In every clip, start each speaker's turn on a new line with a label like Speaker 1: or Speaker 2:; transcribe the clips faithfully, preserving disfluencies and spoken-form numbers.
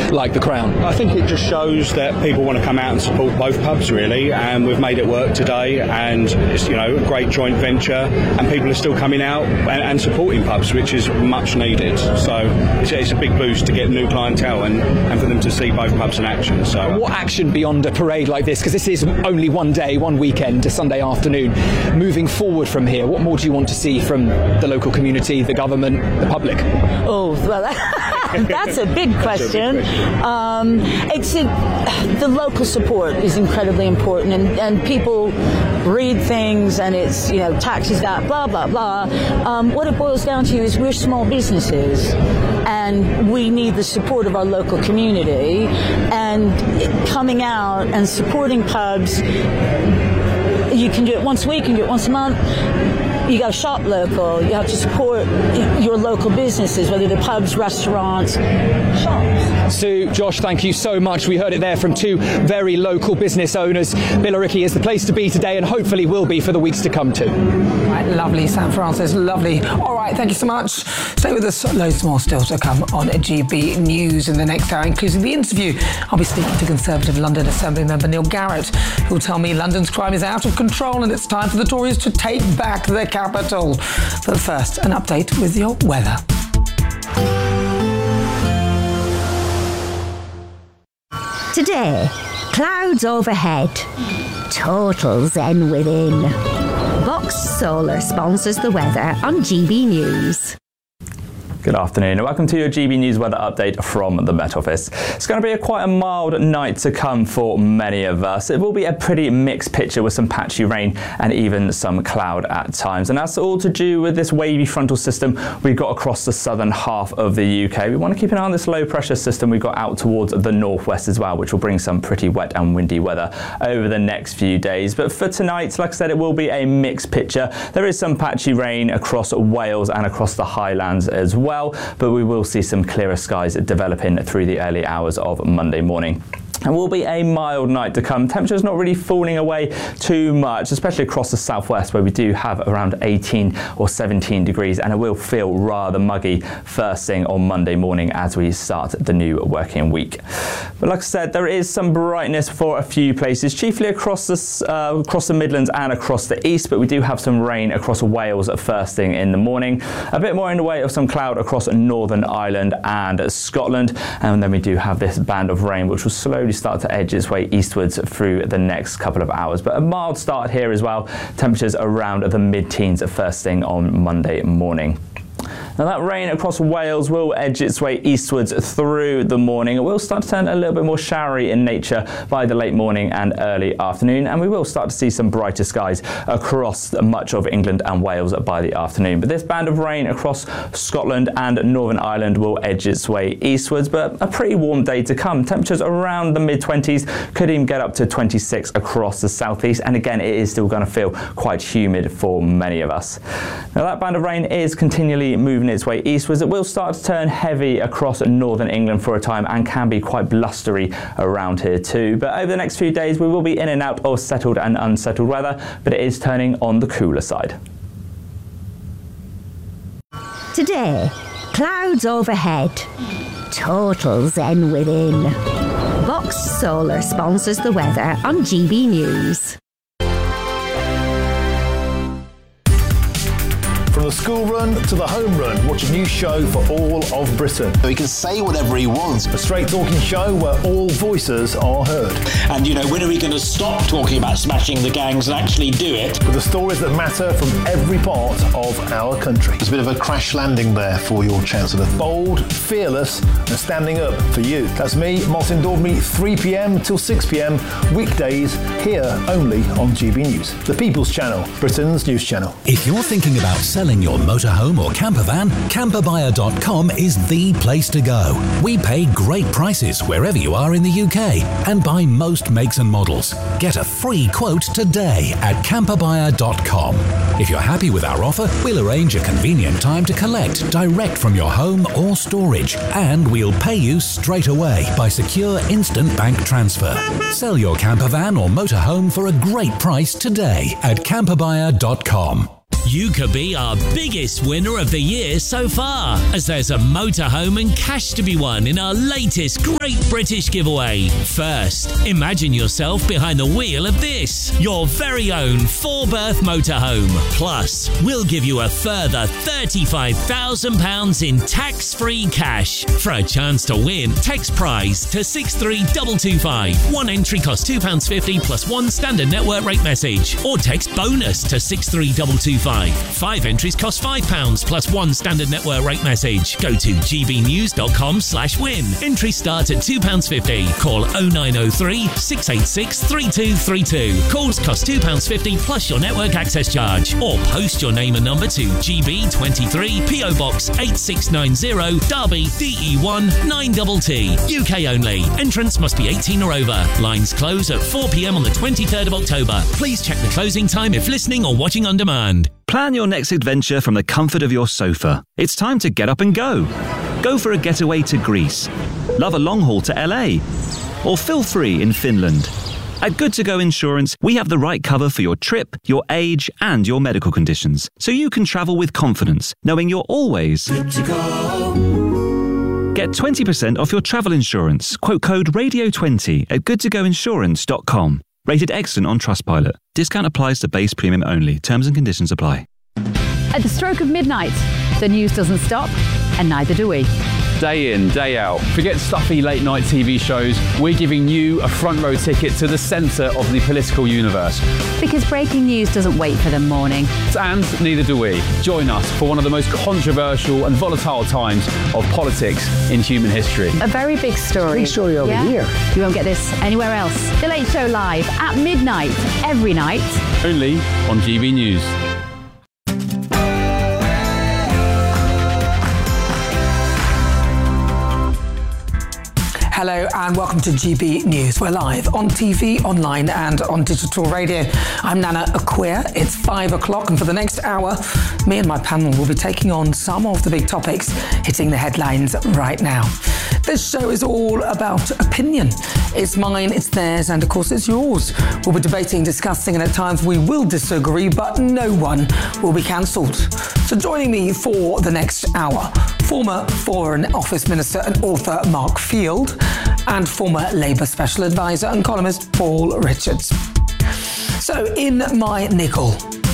Speaker 1: like the Crown?
Speaker 2: I think it just shows that people want to come out and support both pubs, really, and we've made it work today, and it's, you know, a great joint venture, and people are still coming out and, and supporting pubs, which is much needed. So it's, it's a big boost to get new clientele and, and for them to see both pubs in action. So
Speaker 1: what action beyond a parade like this, because this is only one day, one weekend, a Sunday afternoon, moving forward from here, what more do you want to see from the local community, the government, the public?
Speaker 3: Oh, well, that's a big question. A big question. Um, it's a, the local support is incredibly important, and, and people read things, and it's, you know, taxes that, blah, blah, blah. Um, what it boils down to is we're small businesses, and we need the support of our local community, and it, coming out and supporting pubs, you can do it once a week, you can do it once a month. You got to shop local. You have to support your local businesses, whether they're pubs, restaurants, shops.
Speaker 1: Sue, Josh, thank you so much. We heard it there from two very local business owners. Billericay is the place to be today, and hopefully will be for the weeks to come too.
Speaker 4: Right, lovely, San Francis, lovely. All right, thank you so much. Stay with us. Loads more still to come on G B News in the next hour, including the interview. I'll be speaking to Conservative London Assembly member Neil Garrett, who will tell me London's crime is out of control and it's time for the Tories to take back their capital. But first, an update with your weather.
Speaker 5: Today, clouds overhead, total zen within. Vox Solar sponsors the weather on G B News.
Speaker 6: Good afternoon and welcome to your G B News weather update from the Met Office. It's going to be a quite a mild night to come for many of us. It will be a pretty mixed picture with some patchy rain and even some cloud at times. And that's all to do with this wavy frontal system we've got across the southern half of the U K. We want to keep an eye on this low pressure system we've got out towards the northwest as well, which will bring some pretty wet and windy weather over the next few days. But for tonight, like I said, it will be a mixed picture. There is some patchy rain across Wales and across the Highlands as well. Well, but we will see some clearer skies developing through the early hours of Monday morning. It will be a mild night to come. Temperatures not really falling away too much, especially across the southwest where we do have around eighteen or seventeen degrees, and it will feel rather muggy first thing on Monday morning as we start the new working week. But like I said, there is some brightness for a few places, chiefly across the, uh, across the Midlands and across the east, but we do have some rain across Wales at first thing in the morning. A bit more in the way of some cloud across Northern Ireland and Scotland, and then we do have this band of rain which will slowly start to edge its way eastwards through the next couple of hours. But a mild start here as well. Temperatures around the mid-teens at first thing on Monday morning. Now that rain across Wales will edge its way eastwards through the morning. It will start to turn a little bit more showery in nature by the late morning and early afternoon, and we will start to see some brighter skies across much of England and Wales by the afternoon. But this band of rain across Scotland and Northern Ireland will edge its way eastwards, but a pretty warm day to come. Temperatures around the mid twenties, could even get up to twenty-six across the southeast, and again it is still going to feel quite humid for many of us. Now that band of rain is continually moving its way eastwards. It will start to turn heavy across northern England for a time and can be quite blustery around here too. But over the next few days we will be in and out of settled and unsettled weather, but it is turning on the cooler side.
Speaker 5: Today, clouds overhead, total zen within. Vox Solar sponsors the weather on G B News.
Speaker 7: From the school run to the home run, watch a new show for all of Britain.
Speaker 8: He can say whatever he wants.
Speaker 7: A straight talking show where all voices are heard.
Speaker 9: And, you know, when are we going to stop talking about smashing the gangs and actually do it?
Speaker 7: With the stories that matter from every part of our country.
Speaker 8: It's a bit of a crash landing there for your Chancellor.
Speaker 7: Bold, fearless and standing up for you. That's me, Martin Daubney, three p.m. till six p.m. weekdays here only on G B News. The People's Channel, Britain's news channel.
Speaker 10: If you're thinking about selling your motorhome or camper van, camper buyer dot com is the place to go. We pay great prices wherever you are in the U K and buy most makes and models. Get a free quote today at camper buyer dot com. If you're happy with our offer, we'll arrange a convenient time to collect direct from your home or storage, and we'll pay you straight away by secure instant bank transfer. Sell your camper van or motorhome for a great price today at camper buyer dot com.
Speaker 11: You could be our biggest winner of the year so far, as there's a motorhome and cash to be won in our latest Great British Giveaway. First, imagine yourself behind the wheel of this, your very own four-berth motorhome. Plus, we'll give you a further thirty-five thousand pounds in tax-free cash. For a chance to win, text prize to six three two two five. One entry costs two pounds fifty plus one standard network rate message. Or text bonus to six three two two five. Five entries cost five pounds plus one standard network rate message. Go to gbnews.com slash win. Entries start at two pounds fifty. Call oh nine oh three, six eight six, three two three two. Calls cost two pounds fifty plus your network access charge. Or post your name and number to G B twenty-three, P O Box eight six nine zero, Derby, D E one nine T T. U K only. Entrance must be eighteen or over. Lines close at four p.m. on the twenty-third of October. Please check the closing time if listening or watching on demand.
Speaker 12: Plan your next adventure from the comfort of your sofa. It's time to get up and go. Go for a getaway to Greece. Love a long haul to L A. Or feel free in Finland. At Good To Go Insurance, we have the right cover for your trip, your age, and your medical conditions, so you can travel with confidence, knowing you're always good to go. Get twenty percent off your travel insurance. Quote code radio twenty at good to go insurance dot com. Rated excellent on Trustpilot. Discount applies to base premium only. Terms and conditions apply.
Speaker 13: At the stroke of midnight, the news doesn't stop, and neither do we.
Speaker 14: Day in, day out. Forget stuffy late night T V shows. We're giving you a front row ticket to the centre of the political universe.
Speaker 13: Because breaking news doesn't wait for the morning.
Speaker 14: And neither do we. Join us for one of the most controversial and volatile times of politics in human history.
Speaker 13: A very big story.
Speaker 15: Big story over
Speaker 13: yeah?
Speaker 15: here.
Speaker 13: You won't get this anywhere else. The Late Show live at midnight, every night.
Speaker 14: Only on G B News.
Speaker 4: Hello and welcome to G B News. We're live on T V, online and on digital radio. I'm Nana Acquia. It's five o'clock and for the next hour, me and my panel will be taking on some of the big topics hitting the headlines right now. This show is all about opinion. It's mine, it's theirs, and of course it's yours. We'll be debating, discussing, and at times we will disagree, but no one will be cancelled. So joining me for the next hour, former Foreign Office Minister and author Mark Field, and former Labour Special Advisor and columnist Paul Richards. So in my niggle.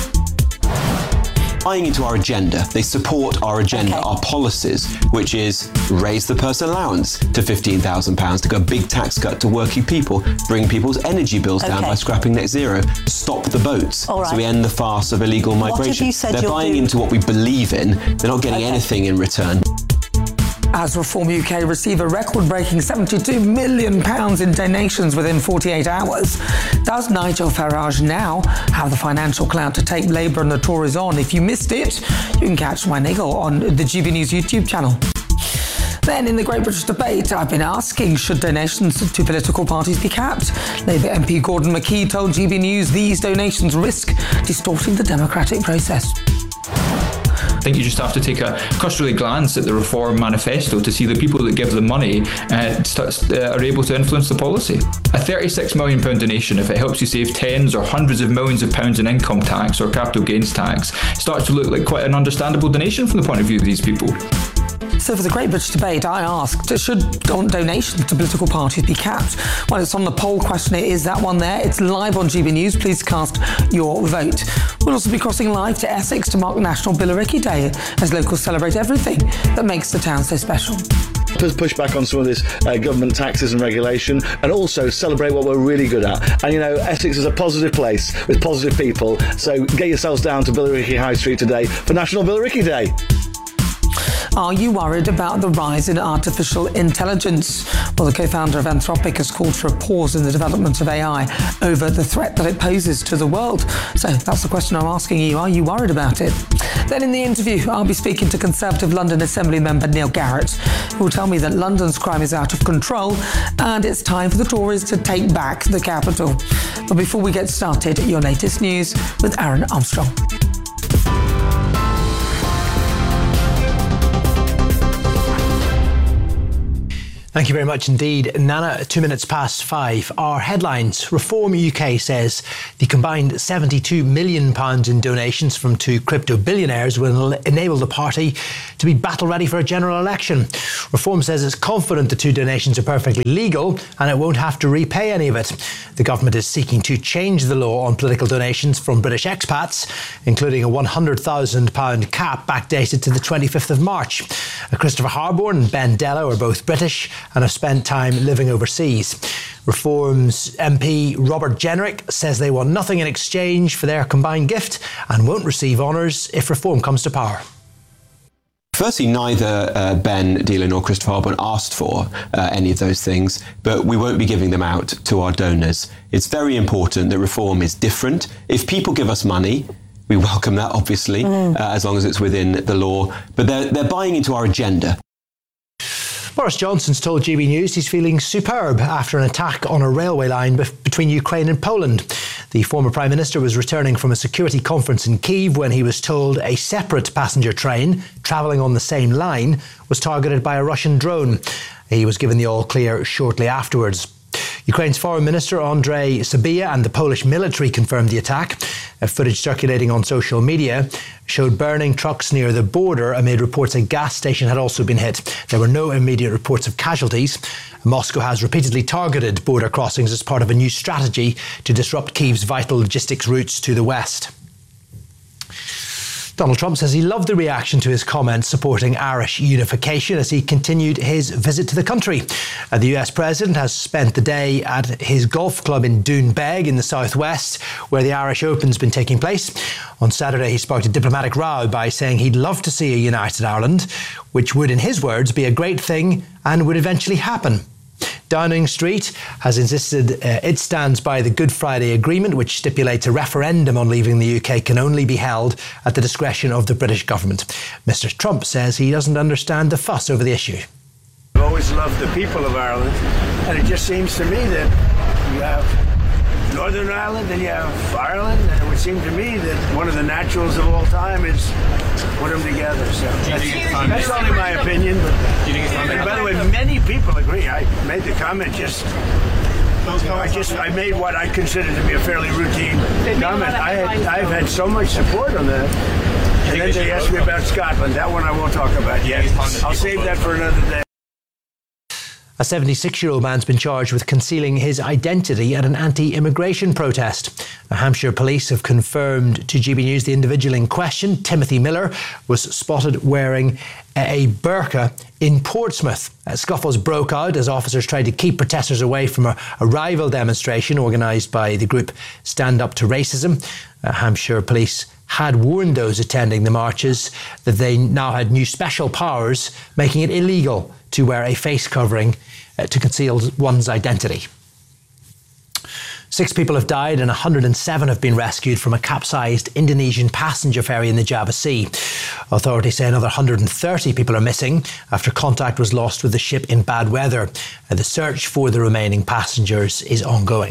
Speaker 16: Buying into our agenda. They support our agenda, okay. Our policies, which is raise the personal allowance to fifteen thousand pounds, to go big tax cut to working people, bring people's energy bills okay. down by scrapping net zero, stop the boats,
Speaker 17: right.
Speaker 16: so we end the farce of illegal migration.
Speaker 17: What have you said
Speaker 16: They're buying
Speaker 17: do?
Speaker 16: into what we believe in. They're not getting okay. anything in return.
Speaker 4: As Reform U K receive a record-breaking seventy-two million pounds in donations within forty-eight hours, does Nigel Farage now have the financial clout to take Labour and the Tories on? If you missed it, you can catch my niggle on the G B News YouTube channel. Then in the Great British Debate, I've been asking, should donations to political parties be capped? Labour M P Gordon McKee told G B News these donations risk distorting the democratic process.
Speaker 18: I think you just have to take a cursory glance at the Reform Manifesto to see the people that give the money uh, st- uh, are able to influence the policy. A thirty-six million pounds donation, if it helps you save tens or hundreds of millions of pounds in income tax or capital gains tax, starts to look like quite an understandable donation from the point of view of these people.
Speaker 4: So for the Great British Debate, I asked, should donations to political parties be capped? Well, it's on the poll question. It is that one there. It's live on G B News. Please cast your vote. We'll also be crossing live to Essex to mark National Billericay Day, as locals celebrate everything that makes the town so special.
Speaker 19: Push back on some of this uh, government taxes and regulation, and also celebrate what we're really good at. And you know, Essex is a positive place with positive people, so get yourselves down to Billericay High Street today for National Billericay Day.
Speaker 4: Are you worried about the rise in artificial intelligence? Well, the co-founder of Anthropic has called for a pause in the development of A I over the threat that it poses to the world. So that's the question I'm asking you. Are you worried about it? Then in the interview, I'll be speaking to Conservative London Assembly member Neil Garrett, who will tell me that London's crime is out of control and it's time for the Tories to take back the capital. But before we get started, your latest news with Aaron Armstrong.
Speaker 15: Thank you very much indeed, Nana. Two minutes past five. Our headlines. Reform U K says the combined seventy-two million pounds in donations from two crypto billionaires will enable the party to be battle ready for a general election. Reform says it's confident the two donations are perfectly legal and it won't have to repay any of it. The government is seeking to change the law on political donations from British expats, including a one hundred thousand pounds cap backdated to the twenty-fifth of March. Christopher Harborne and Ben Dello are both British and have spent time living overseas. Reform's M P Robert Jenrick says they want nothing in exchange for their combined gift and won't receive honours if Reform comes to power.
Speaker 16: Firstly, neither uh, Ben Dello nor Christopher Harborne asked for uh, any of those things, but we won't be giving them out to our donors. It's very important that Reform is different. If people give us money, we welcome that, obviously, mm. uh, as long as it's within the law, but they're, they're buying into our agenda.
Speaker 15: Boris Johnson's told G B News he's feeling superb after an attack on a railway line bef- between Ukraine and Poland. The former Prime Minister was returning from a security conference in Kyiv when he was told a separate passenger train travelling on the same line was targeted by a Russian drone. He was given the all clear shortly afterwards. Ukraine's Foreign Minister Andrei Sybiha and the Polish military confirmed the attack. A footage circulating on social media showed burning trucks near the border amid reports a gas station had also been hit. There were no immediate reports of casualties. Moscow has repeatedly targeted border crossings as part of a new strategy to disrupt Kyiv's vital logistics routes to the west. Donald Trump says he loved the reaction to his comments supporting Irish unification as he continued his visit to the country. Uh, the U S president has spent the day at his golf club in Doonbeg in the southwest, where the Irish Open's been taking place. On Saturday, he sparked a diplomatic row by saying he'd love to see a united Ireland, which would, in his words, be a great thing and would eventually happen. Downing Street has insisted uh, it stands by the Good Friday Agreement, which stipulates a referendum on leaving the U K can only be held at the discretion of the British government. Mister Trump says he doesn't understand the fuss over the issue.
Speaker 17: I've always loved the people of Ireland, and it just seems to me that you have Northern Ireland and you have Ireland, and it would seem to me that one of the naturals of all time is put them together. So that's, that's only my opinion. But, and by the way, many people agree. I made the comment just. I just I made what I consider to be a fairly routine comment. I had, I've had so much support on that. And then they asked me about Scotland. That one I won't talk about yet. I'll save that for another day.
Speaker 15: A seventy-six-year-old man's been charged with concealing his identity at an anti-immigration protest. The Hampshire police have confirmed to G B News the individual in question, Timothy Miller, was spotted wearing a burqa in Portsmouth. Uh, scuffles broke out as officers tried to keep protesters away from a, a rival demonstration organised by the group Stand Up to Racism. Uh, Hampshire police had warned those attending the marches that they now had new special powers, making it illegal to wear a face covering uh, to conceal one's identity. Six people have died and one hundred seven have been rescued from a capsized Indonesian passenger ferry in the Java Sea. Authorities say another one hundred thirty people are missing after contact was lost with the ship in bad weather. And the search for the remaining passengers is ongoing.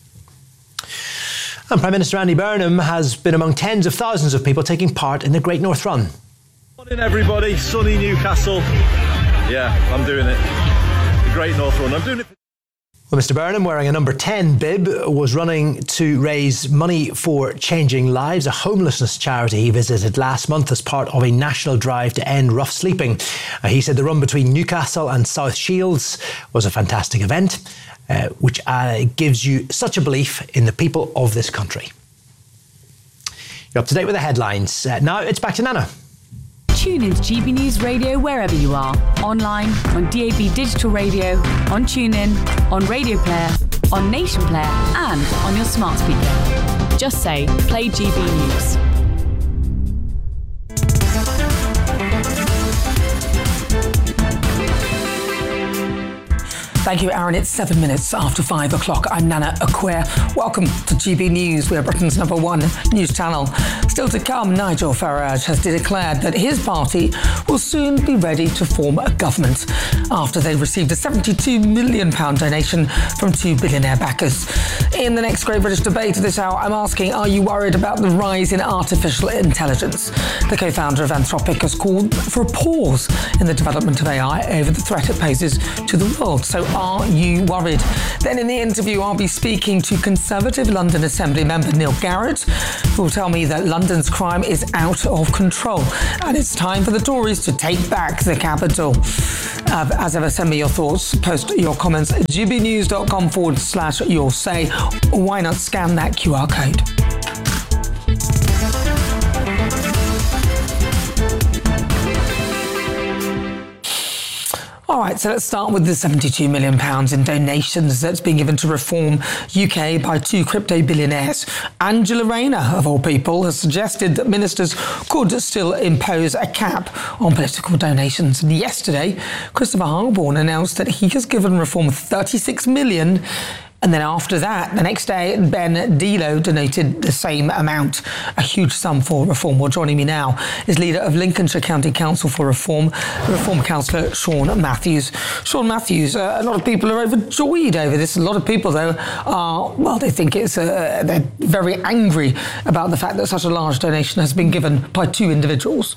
Speaker 15: And Prime Minister Andy Burnham has been among tens of thousands of people taking part in the Great North Run.
Speaker 20: Morning everybody, sunny Newcastle. Yeah, I'm doing it. The Great North Run. I'm doing it.
Speaker 15: Well, Mister Burnham, wearing a number ten bib, was running to raise money for Changing Lives, a homelessness charity he visited last month as part of a national drive to end rough sleeping. Uh, he said the run between Newcastle and South Shields was a fantastic event, uh, which uh, gives you such a belief in the people of this country. You're up to date with the headlines. Uh, now it's back to Nana.
Speaker 13: Tune into G B News Radio wherever you are. Online, on D A B Digital Radio, on TuneIn, on Radio Player, on Nation Player, and on your smart speaker. Just say, play G B News.
Speaker 4: Thank you, Aaron. It's seven minutes after five o'clock. I'm Nana Acquair. Welcome to G B News. We're Britain's number one news channel. Still to come, Nigel Farage has declared that his party will soon be ready to form a government after they received a seventy-two million pounds donation from two billionaire backers. In the next Great British Debate this hour, I'm asking, are you worried about the rise in artificial intelligence? The co-founder of Anthropic has called for a pause in the development of A I over the threat it poses to the world. So are you worried? Then in the interview, I'll be speaking to Conservative London Assembly member Neil Garrett, who will tell me that London's crime is out of control and it's time for the Tories to take back the capital. Uh, as ever, send me your thoughts, post your comments at gbnews.com forward slash your say, or why not scan that Q R code. All right, so let's start with the seventy-two million pounds in donations that's been given to Reform U K by two crypto billionaires. Angela Rayner, of all people, has suggested that ministers could still impose a cap on political donations. And yesterday, Christopher Harborne announced that he has given Reform thirty-six million pounds. And then after that, the next day, Ben Delo donated the same amount, a huge sum for Reform. Well, joining me now is leader of Lincolnshire County Council for Reform, Reform councillor Sean Matthews. Sean Matthews, uh, a lot of people are overjoyed over this. A lot of people, though, are, well, they think it's, uh, they're very angry about the fact that such a large donation has been given by two individuals.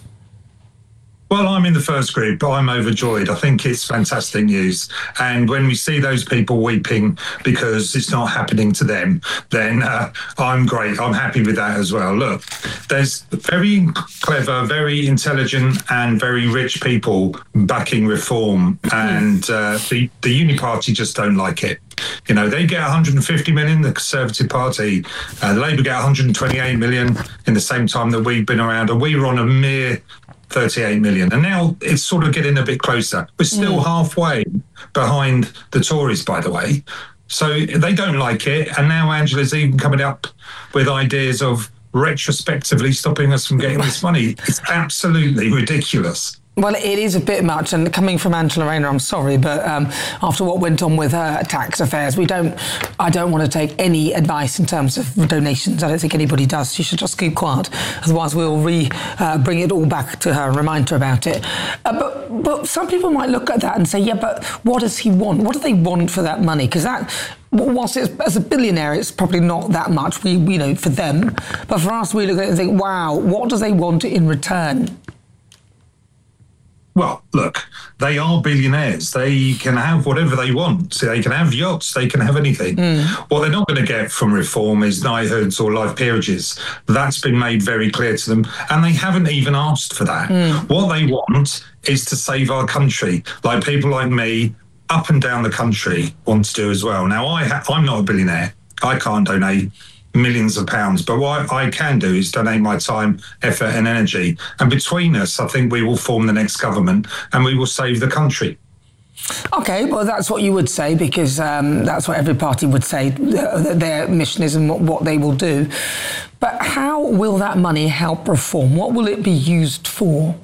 Speaker 21: Well, I'm in the first group. I'm overjoyed. I think it's fantastic news. And when we see those people weeping because it's not happening to them, then uh, I'm great. I'm happy with that as well. Look, there's very clever, very intelligent and very rich people backing Reform. And uh, the, the Uni Party just don't like it. You know, they get one hundred fifty million, the Conservative Party. Uh, the Labour get one hundred twenty-eight million in the same time that we've been around. And we were on a mere thirty-eight million. And now it's sort of getting a bit closer. We're still mm. halfway behind the Tories, by the way. So they don't like it. And now Angela's even coming up with ideas of retrospectively stopping us from getting this money. It's absolutely ridiculous.
Speaker 4: Well, it is a bit much, and coming from Angela Rayner, I'm sorry, but um, after what went on with her tax affairs, we don't. I don't want to take any advice in terms of donations. I don't think anybody does. She should just keep quiet, otherwise we'll re uh, bring it all back to her and remind her about it. Uh, but but some people might look at that and say, yeah, but what does he want? What do they want for that money? Because that, whilst it's, as a billionaire, it's probably not that much. We, you know, for them, but for us, we look at it and think, wow, what do they want in return?
Speaker 21: Well, look, they are billionaires. They can have whatever they want. So they can have yachts, they can have anything. Mm. What they're not going to get from Reform is knighthoods or life peerages. That's been made very clear to them. And they haven't even asked for that. Mm. What they want is to save our country, like people like me up and down the country want to do as well. Now, I ha- I'm not a billionaire. I can't donate millions of pounds, but what I can do is donate my time, effort and energy. And between us, I think we will form the next government and we will save the country.
Speaker 4: OK, well, that's what you would say, because um, that's what every party would say, uh, their mission is and what, what they will do. But how will that money help Reform? What will it be used for?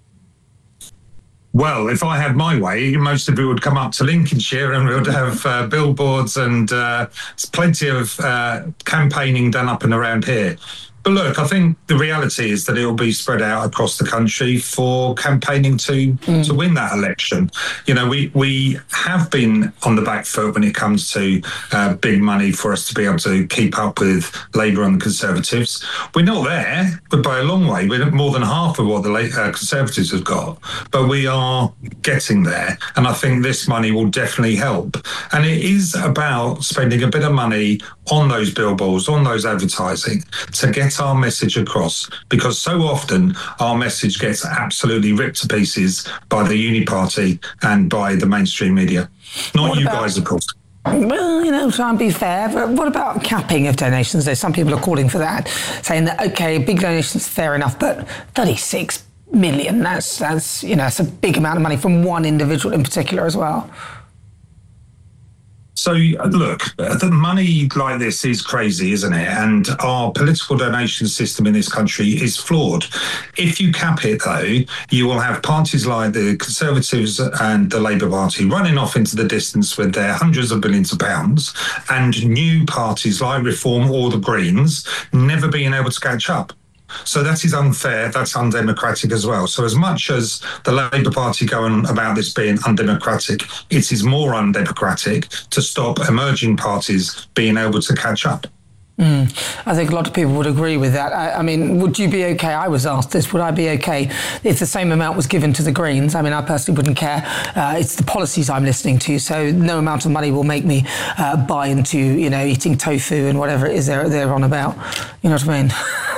Speaker 21: Well, if I had my way, most of it would come up to Lincolnshire and we would have uh, billboards and uh, plenty of uh, campaigning done up and around here. But look, I think the reality is that it will be spread out across the country for campaigning to mm. to win that election. You know, we, we have been on the back foot when it comes to uh, big money for us to be able to keep up with Labour and the Conservatives. We're not there, but by a long way. We're more than half of what the uh, Conservatives have got. But we are getting there. And I think this money will definitely help. And it is about spending a bit of money on those billboards, on those advertising, to get our message across, because so often our message gets absolutely ripped to pieces by the Uni Party and by the mainstream media. Not what you about, guys, of course.
Speaker 4: Well, you know, try and be fair, but what about capping of donations? There's some people are calling for that, saying that, OK, big donations, fair enough, but thirty-six million, that's, that's, you know, that's a big amount of money from one individual in particular as well.
Speaker 21: So, look, the money like this is crazy, isn't it? And our political donation system in this country is flawed. If you cap it, though, you will have parties like the Conservatives and the Labour Party running off into the distance with their hundreds of billions of pounds, and new parties like Reform or the Greens never being able to catch up. So that is unfair, that's undemocratic as well. So as much as the Labour Party go on about this being undemocratic, it is more undemocratic to stop emerging parties being able to catch up.
Speaker 4: Mm. I think a lot of people would agree with that. I, I mean, would you be okay? I was asked this. Would I be okay if the same amount was given to the Greens? I mean, I personally wouldn't care. Uh, it's the policies I'm listening to, so no amount of money will make me uh, buy into, you know, eating tofu and whatever it is they're, they're on about. You know what I mean?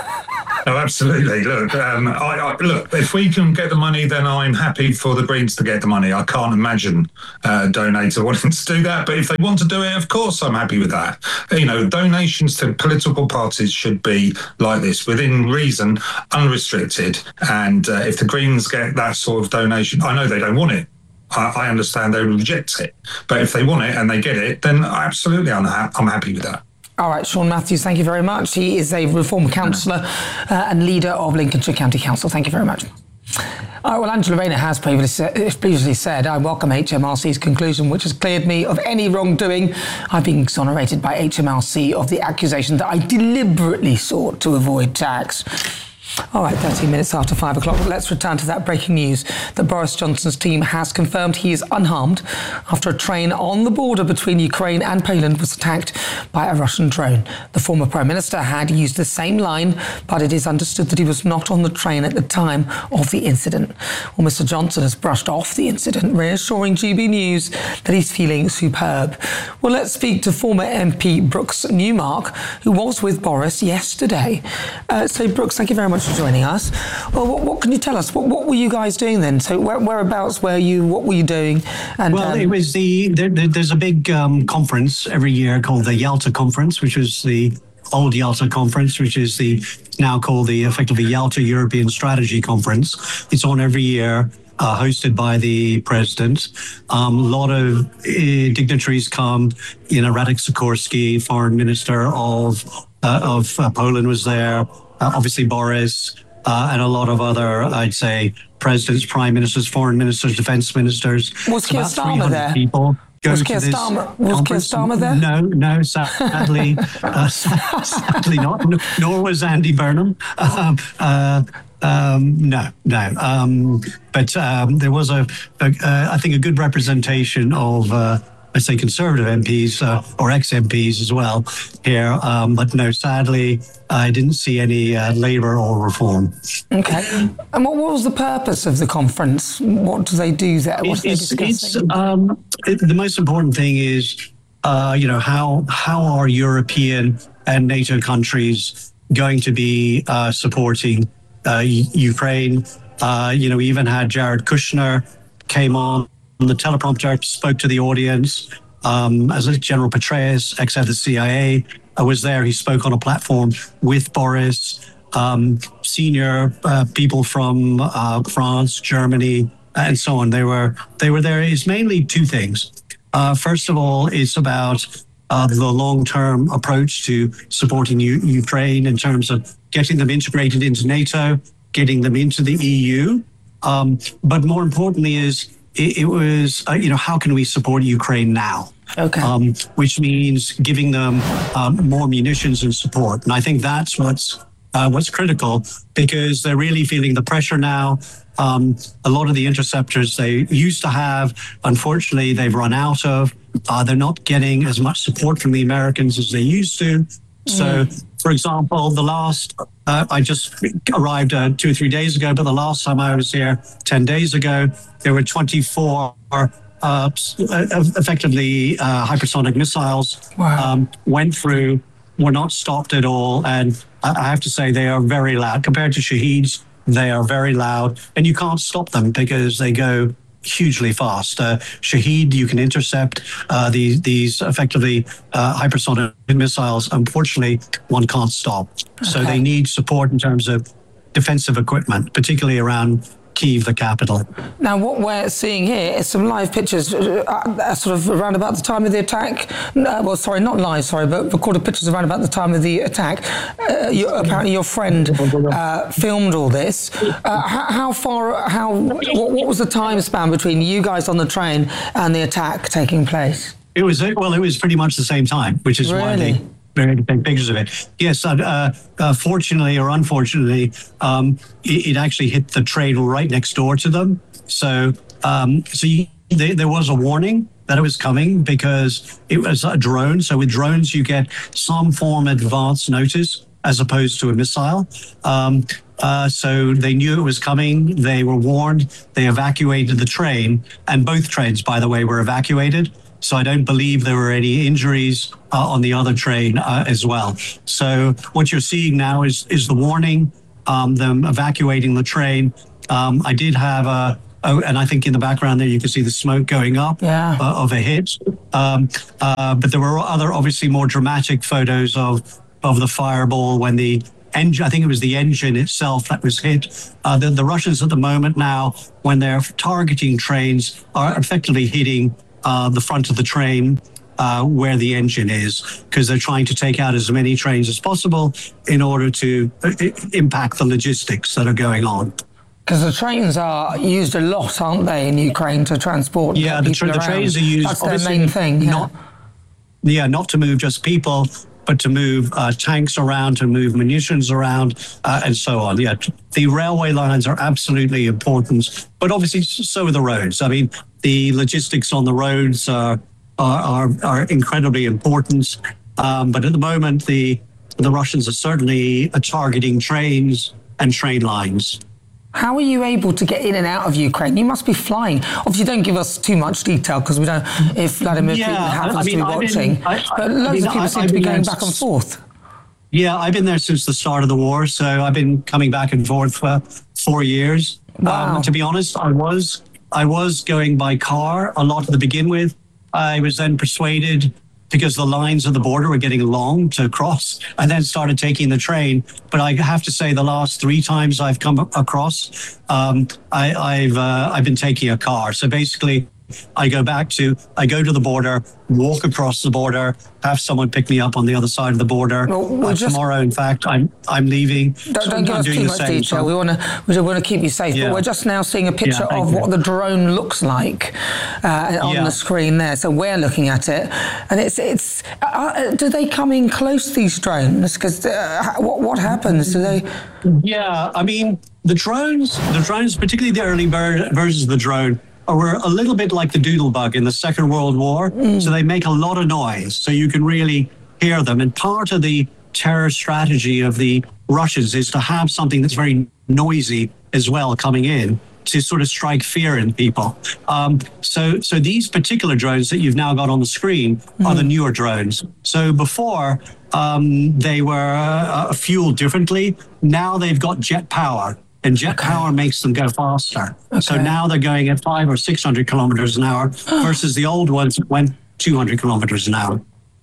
Speaker 21: Oh, absolutely. Look, um, I, I, look. If we can get the money, then I'm happy for the Greens to get the money. I can't imagine uh, a donator wanting to do that. But if they want to do it, of course, I'm happy with that. You know, donations to political parties should be like this, within reason, unrestricted. And uh, if the Greens get that sort of donation, I know they don't want it. I, I understand they reject it. But if they want it and they get it, then absolutely, I'm, ha- I'm happy with that.
Speaker 4: All right, Sean Matthews, thank you very much. He is a Reform councillor uh, and leader of Lincolnshire County Council. Thank you very much. All right, well, Angela Rayner has previously, previously said, I welcome H M R C's conclusion, which has cleared me of any wrongdoing. I've been exonerated by H M R C of the accusation that I deliberately sought to avoid tax. All right, thirteen minutes after five o'clock. Let's return to that breaking news that Boris Johnson's team has confirmed he is unharmed after a train on the border between Ukraine and Poland was attacked by a Russian drone. The former Prime Minister had used the same line, but it is understood that he was not on the train at the time of the incident. Well, Mister Johnson has brushed off the incident, reassuring G B News that he's feeling superb. Well, let's speak to former M P Brooks Newmark, who was with Boris yesterday. Uh, so, Brooks, thank you very much for joining us. Well, what, what can you tell us? What, what were you guys doing then? So where, whereabouts were you? What were you doing? And,
Speaker 2: well,
Speaker 4: um,
Speaker 2: it was the there, there's a big um, conference every year called the Yalta Conference, which was the old Yalta Conference, which is the now called the effectively Yalta European Strategy Conference. It's on every year. Uh, hosted by the president. Um, a lot of uh, dignitaries come. You know, Radek Sikorski, foreign minister of uh, of uh, Poland, was there. Uh, obviously, Boris uh, and a lot of other, I'd say, presidents, prime ministers, foreign ministers, defense ministers.
Speaker 4: Was Keir Starmer there?
Speaker 2: People
Speaker 4: Was Keir Starmer, was Keir Starmer there?
Speaker 2: No, no, sadly, uh, sadly not. Nor was Andy Burnham. Um, uh, Um, no, no. Um, but um, there was a, a, a, I think, a good representation of, uh, I'd say, Conservative M Ps uh, or ex-M Ps as well here. Um, but no, sadly, I didn't see any uh, Labour or Reform.
Speaker 4: Okay. And what, what was the purpose of the conference? What do they do there? What are they
Speaker 2: It's,
Speaker 4: discussing?
Speaker 2: it's, um, it, the most important thing is, uh, you know, how how are European and NATO countries going to be uh, supporting Uh, Ukraine? Uh, you know, we even had Jared Kushner came on the teleprompter, spoke to the audience. Um, as General Petraeus, ex-head of the C I A, uh, was there. He spoke on a platform with Boris. Um, senior uh, people from uh, France, Germany, and so on. They were they were there. It's mainly two things. Uh, first of all, it's about uh, the long-term approach to supporting U- Ukraine in terms of getting them integrated into NATO, getting them into the E U. Um, but more importantly is it, it was, uh, you know, how can we support Ukraine now?
Speaker 4: Okay.
Speaker 2: Um, which means giving them um, more munitions and support. And I think that's what's uh, what's critical, because they're really feeling the pressure now. Um, a lot of the interceptors they used to have, unfortunately, they've run out of. Uh, they're not getting as much support from the Americans as they used to. So, mm. for example, the last, uh, I just arrived uh, two or three days ago, but the last time I was here ten days ago, there were twenty-four uh, effectively uh, hypersonic missiles
Speaker 4: wow.
Speaker 2: um, went through, were not stopped at all. And I have to say they are very loud. Compared to Shaheeds, they are very loud. And you can't stop them because they go hugely fast. Uh, Shaheed, you can intercept uh, these, these effectively uh, hypersonic missiles. Unfortunately, one can't stop. Okay. So they need support in terms of defensive equipment, particularly around Kyiv, the capital.
Speaker 4: Now, what we're seeing here is some live pictures, uh, sort of around about the time of the attack. Uh, well, sorry, not live, sorry, but recorded pictures around about the time of the attack. Uh, you, apparently, your friend uh, filmed all this. Uh, how, how far? How? What, what was the time span between you guys on the train and the attack taking place?
Speaker 2: It was well, it was pretty much the same time, which is
Speaker 4: really?
Speaker 2: why they very big pictures of it. Yes, uh, uh, fortunately or unfortunately, um, it, it actually hit the train right next door to them. So, um, so you, they, there was a warning that it was coming because it was a drone. So with drones, you get some form of advance notice as opposed to a missile. Um, uh, so they knew it was coming. They were warned. They evacuated the train, and both trains, by the way, were evacuated. So I don't believe there were any injuries uh, on the other train uh, as well. So what you're seeing now is is the warning, um, them evacuating the train. Um, I did have a, oh, and I think in the background there you can see the smoke going up
Speaker 4: yeah.
Speaker 2: uh, of a hit. Um, uh, but there were other, obviously more dramatic photos of of the fireball when the engine, I think it was the engine itself that was hit. Uh, the, the Russians at the moment now, when they're targeting trains, are effectively hitting Uh, the front of the train uh, where the engine is, because they're trying to take out as many trains as possible in order to uh, impact the logistics that are going on.
Speaker 4: Because the trains are used a lot, aren't they, in Ukraine to transport
Speaker 2: yeah, the,
Speaker 4: people
Speaker 2: tra- the trains are used.
Speaker 4: That's their main thing. Yeah.
Speaker 2: Not, yeah, not to move just people, but to move uh, tanks around, to move munitions around, uh, and so on. Yeah, the railway lines are absolutely important, but obviously so are the roads. I mean, the logistics on the roads are are, are, are incredibly important. Um, but at the moment, the the Russians are certainly targeting trains and train lines.
Speaker 4: How are you able to get in and out of Ukraine? You must be flying. Obviously, don't give us too much detail because we don't. If Vladimir
Speaker 2: yeah,
Speaker 4: Putin happens
Speaker 2: I mean,
Speaker 4: to be
Speaker 2: I've
Speaker 4: watching,
Speaker 2: been, I,
Speaker 4: but
Speaker 2: I,
Speaker 4: loads
Speaker 2: I mean,
Speaker 4: of people
Speaker 2: I,
Speaker 4: seem
Speaker 2: I've
Speaker 4: to be
Speaker 2: been
Speaker 4: going
Speaker 2: there
Speaker 4: back and
Speaker 2: since,
Speaker 4: forth.
Speaker 2: Yeah, I've been there since the start of the war, so I've been coming back and forth for four years.
Speaker 4: Wow.
Speaker 2: Um, to be honest, I was I was going by car a lot to begin with. I was then persuaded, because the lines of the border were getting long to cross, and then started taking the train. But I have to say, the last three times I've come across, um, I, I've uh, I've been taking a car. So basically, I go back to, I go to the border, walk across the border, have someone pick me up on the other side of the border.
Speaker 4: Well,
Speaker 2: uh,
Speaker 4: just,
Speaker 2: tomorrow, in fact, I'm I'm leaving.
Speaker 4: Don't,
Speaker 2: so
Speaker 4: don't give
Speaker 2: I'm
Speaker 4: us
Speaker 2: doing
Speaker 4: too
Speaker 2: the
Speaker 4: much
Speaker 2: same.
Speaker 4: detail.
Speaker 2: So,
Speaker 4: we want to we want to keep you safe.
Speaker 2: Yeah.
Speaker 4: But we're just now seeing a picture
Speaker 2: Yeah,
Speaker 4: of
Speaker 2: you.
Speaker 4: what the drone looks like uh, on
Speaker 2: Yeah.
Speaker 4: the screen there. So we're looking at it, and it's it's. Uh, do they come in close, these drones? Because uh, what what happens? Do they?
Speaker 2: Yeah, I mean the drones, the drones, particularly the early ver- versions of the drone, were a little bit like the doodlebug in the Second World War. Mm. So they make a lot of noise, so you can really hear them. And part of the terror strategy of the Russians is to have something that's very noisy as well coming in to sort of strike fear in people. Um, so, so these particular drones that you've now got on the screen mm. are the newer drones. So before um, they were uh, fueled differently. Now they've got jet power. And jet okay. power makes them go faster. Okay. So now they're going at five or six hundred kilometers an hour versus the old ones that went two hundred kilometers an hour.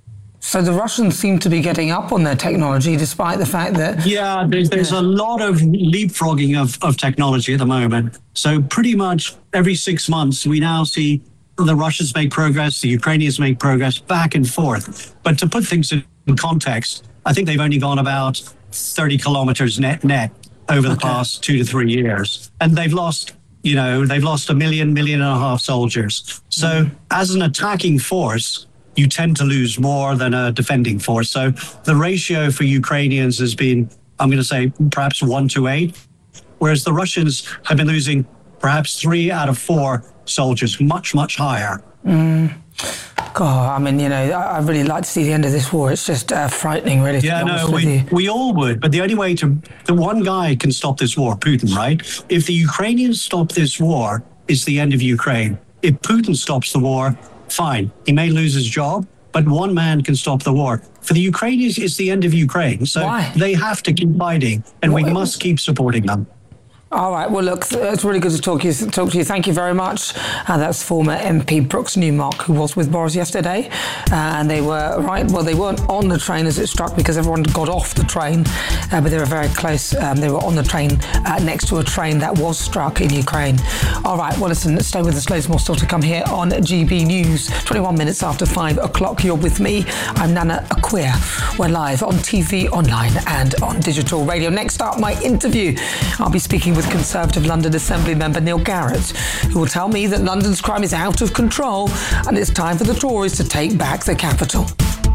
Speaker 4: So the Russians seem to be getting up on their technology, despite the fact that
Speaker 2: yeah, there's, there's yeah. a lot of leapfrogging of, of technology at the moment. So pretty much every six months, we now see the Russians make progress, the Ukrainians make progress, back and forth. But to put things in context, I think they've only gone about thirty kilometers net net. over the okay. past two to three years. And they've lost, you know, they've lost a million, million and a half soldiers. So mm. as an attacking force, you tend to lose more than a defending force. So the ratio for Ukrainians has been, I'm going to say, perhaps one to eight, whereas the Russians have been losing perhaps three out of four soldiers, much, much higher.
Speaker 4: Mm. God, I mean, you know, I, I'd really like to see the end of this war. It's just uh, frightening, really.
Speaker 2: Yeah, no, we, we all would. But the only way to, the one guy can stop this war, Putin, right? If the Ukrainians stop this war, it's the end of Ukraine. If Putin stops the war, fine. He may lose his job, but one man can stop the war. For the Ukrainians, it's the end of Ukraine. So
Speaker 4: Why?
Speaker 2: They have to keep fighting, and Why? we must keep supporting them.
Speaker 4: All right. Well, look, it's really good to talk to you. Talk to you. Thank you very much. Uh, that's former M P Brooks Newmark, who was with Boris yesterday, uh, and they were right. Well, they weren't on the train as it struck because everyone got off the train, uh, but they were very close. Um, they were on the train uh, next to a train that was struck in Ukraine. All right. Well, listen. Stay with us. Loads more still to come here on G B News. twenty-one minutes after five o'clock. You're with me. I'm Nana Acquia. We're live on T V, online, and on digital radio. Next up, my interview. I'll be speaking with Conservative London Assembly member Neil Garrett, who will tell me that London's crime is out of control and it's time for the Tories to take back the capital.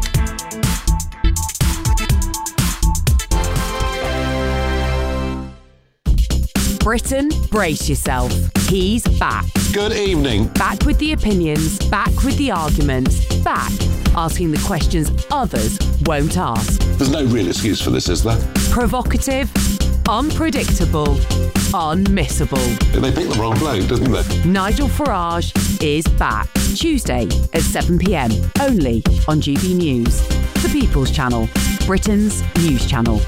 Speaker 3: Britain, brace yourself. He's back.
Speaker 22: Good evening.
Speaker 3: Back with the opinions, back with the arguments, back asking the questions others won't ask.
Speaker 22: There's no real excuse for this, is there?
Speaker 3: Provocative, unpredictable, unmissable.
Speaker 22: They picked the wrong bloke, didn't they?
Speaker 3: Nigel Farage is back. Tuesday at seven p.m. only on G B News. The People's Channel, Britain's news channel.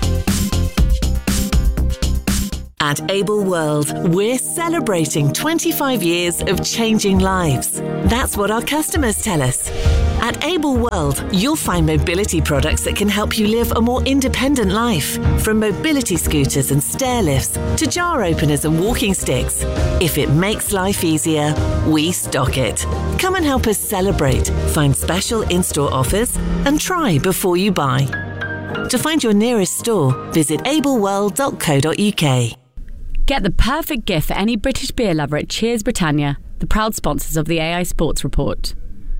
Speaker 23: At Able World, we're celebrating twenty-five years of changing lives. That's what our customers tell us. At Able World, you'll find mobility products that can help you live a more independent life. From mobility scooters and stair lifts to jar openers and walking sticks. If it makes life easier, we stock it. Come and help us celebrate, find special in-store offers, and try before you buy. To find your nearest store, visit able world dot co dot u k.
Speaker 13: Get the perfect gift for any British beer lover at Cheers Britannia, the proud sponsors of the A I Sports Report.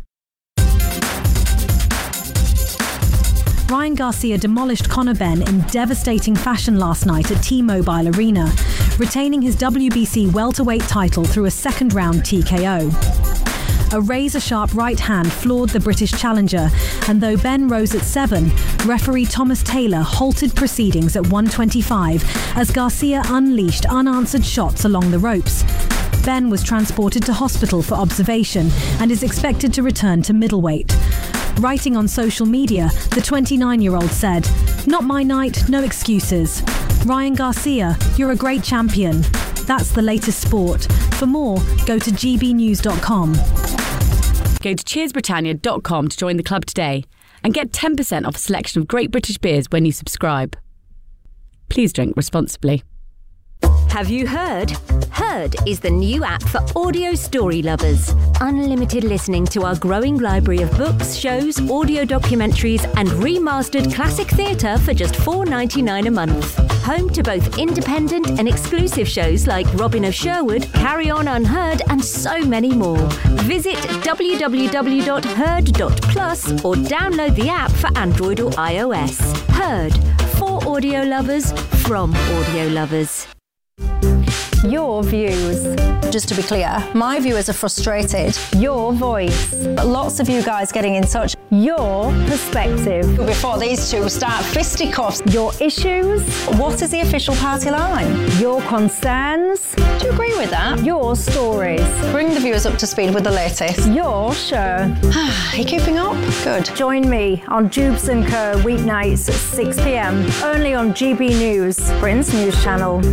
Speaker 24: Ryan Garcia demolished Conor Benn in devastating fashion last night at T-Mobile Arena, retaining his W B C welterweight title through a second-round T K O. A razor-sharp right hand floored the British challenger, and though Ben rose at seven, referee Thomas Taylor halted proceedings at one twenty-five as Garcia unleashed unanswered shots along the ropes. Ben was transported to hospital for observation and is expected to return to middleweight. Writing on social media, the twenty-nine-year-old said, "Not my night, no excuses. Ryan Garcia, you're a great champion. That's the latest sport. For more, go to g b news dot com.
Speaker 13: Go to cheers britannia dot com to join the club today and get ten percent off a selection of great British beers when you subscribe. Please drink responsibly.
Speaker 5: Have you heard? Heard is the new app for audio story lovers. Unlimited listening to our growing library of books, shows, audio documentaries and remastered classic theatre for just four dollars ninety-nine a month. Home to both independent and exclusive shows like Robin of Sherwood, Carry On Unheard and so many more. Visit w w w dot heard dot plus or download the app for Android or iOS. Heard, for audio lovers, from audio lovers.
Speaker 25: Your views. Just to be clear, my viewers are frustrated. Your voice. Lots of you guys getting in touch. Your perspective. Before these two start fisticuffs. Your issues. What is the official party line? Your concerns. Do you agree with that? Your stories. Bring the viewers up to speed with the latest. Your show. Are you keeping up? Good. Join me on Jubes and Co. weeknights at six p.m. only on G B News, Britain's news channel.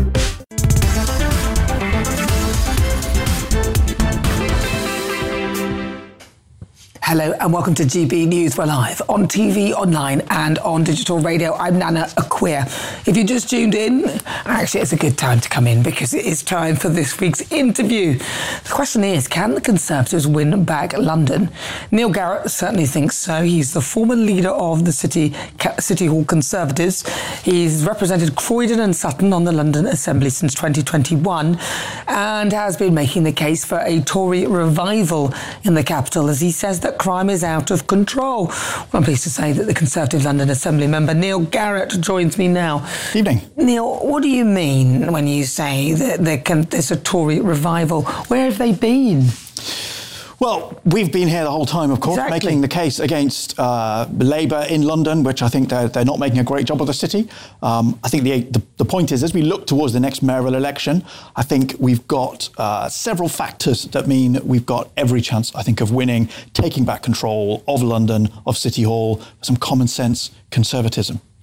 Speaker 4: Hello and welcome to G B News. We're live on T V, online and on digital radio. I'm Nana Acquia. If you just tuned in, actually it's a good time to come in because it is time for this week's interview. The question is, can the Conservatives win back London? Neil Garrett certainly thinks so. He's the former leader of the City City Hall Conservatives. He's represented Croydon and Sutton on the London Assembly since twenty twenty-one and has been making the case for a Tory revival in the capital as he says that crime is out of control. Well, I'm pleased to say that the Conservative London Assembly member Neil Garrett joins me now.
Speaker 26: Evening.
Speaker 4: Neil, what do you mean when you say that there can, there's a Tory revival? Where have they been?
Speaker 26: Well, we've been here the whole time, of course, exactly. making the case against uh, Labour in London, which I think they're, they're not making a great job of the city. Um, I think the, the the point is, as we look towards the next mayoral election, I think we've got uh, several factors that mean we've got every chance, I think, of winning, taking back control of London, of City Hall, some common sense conservatism.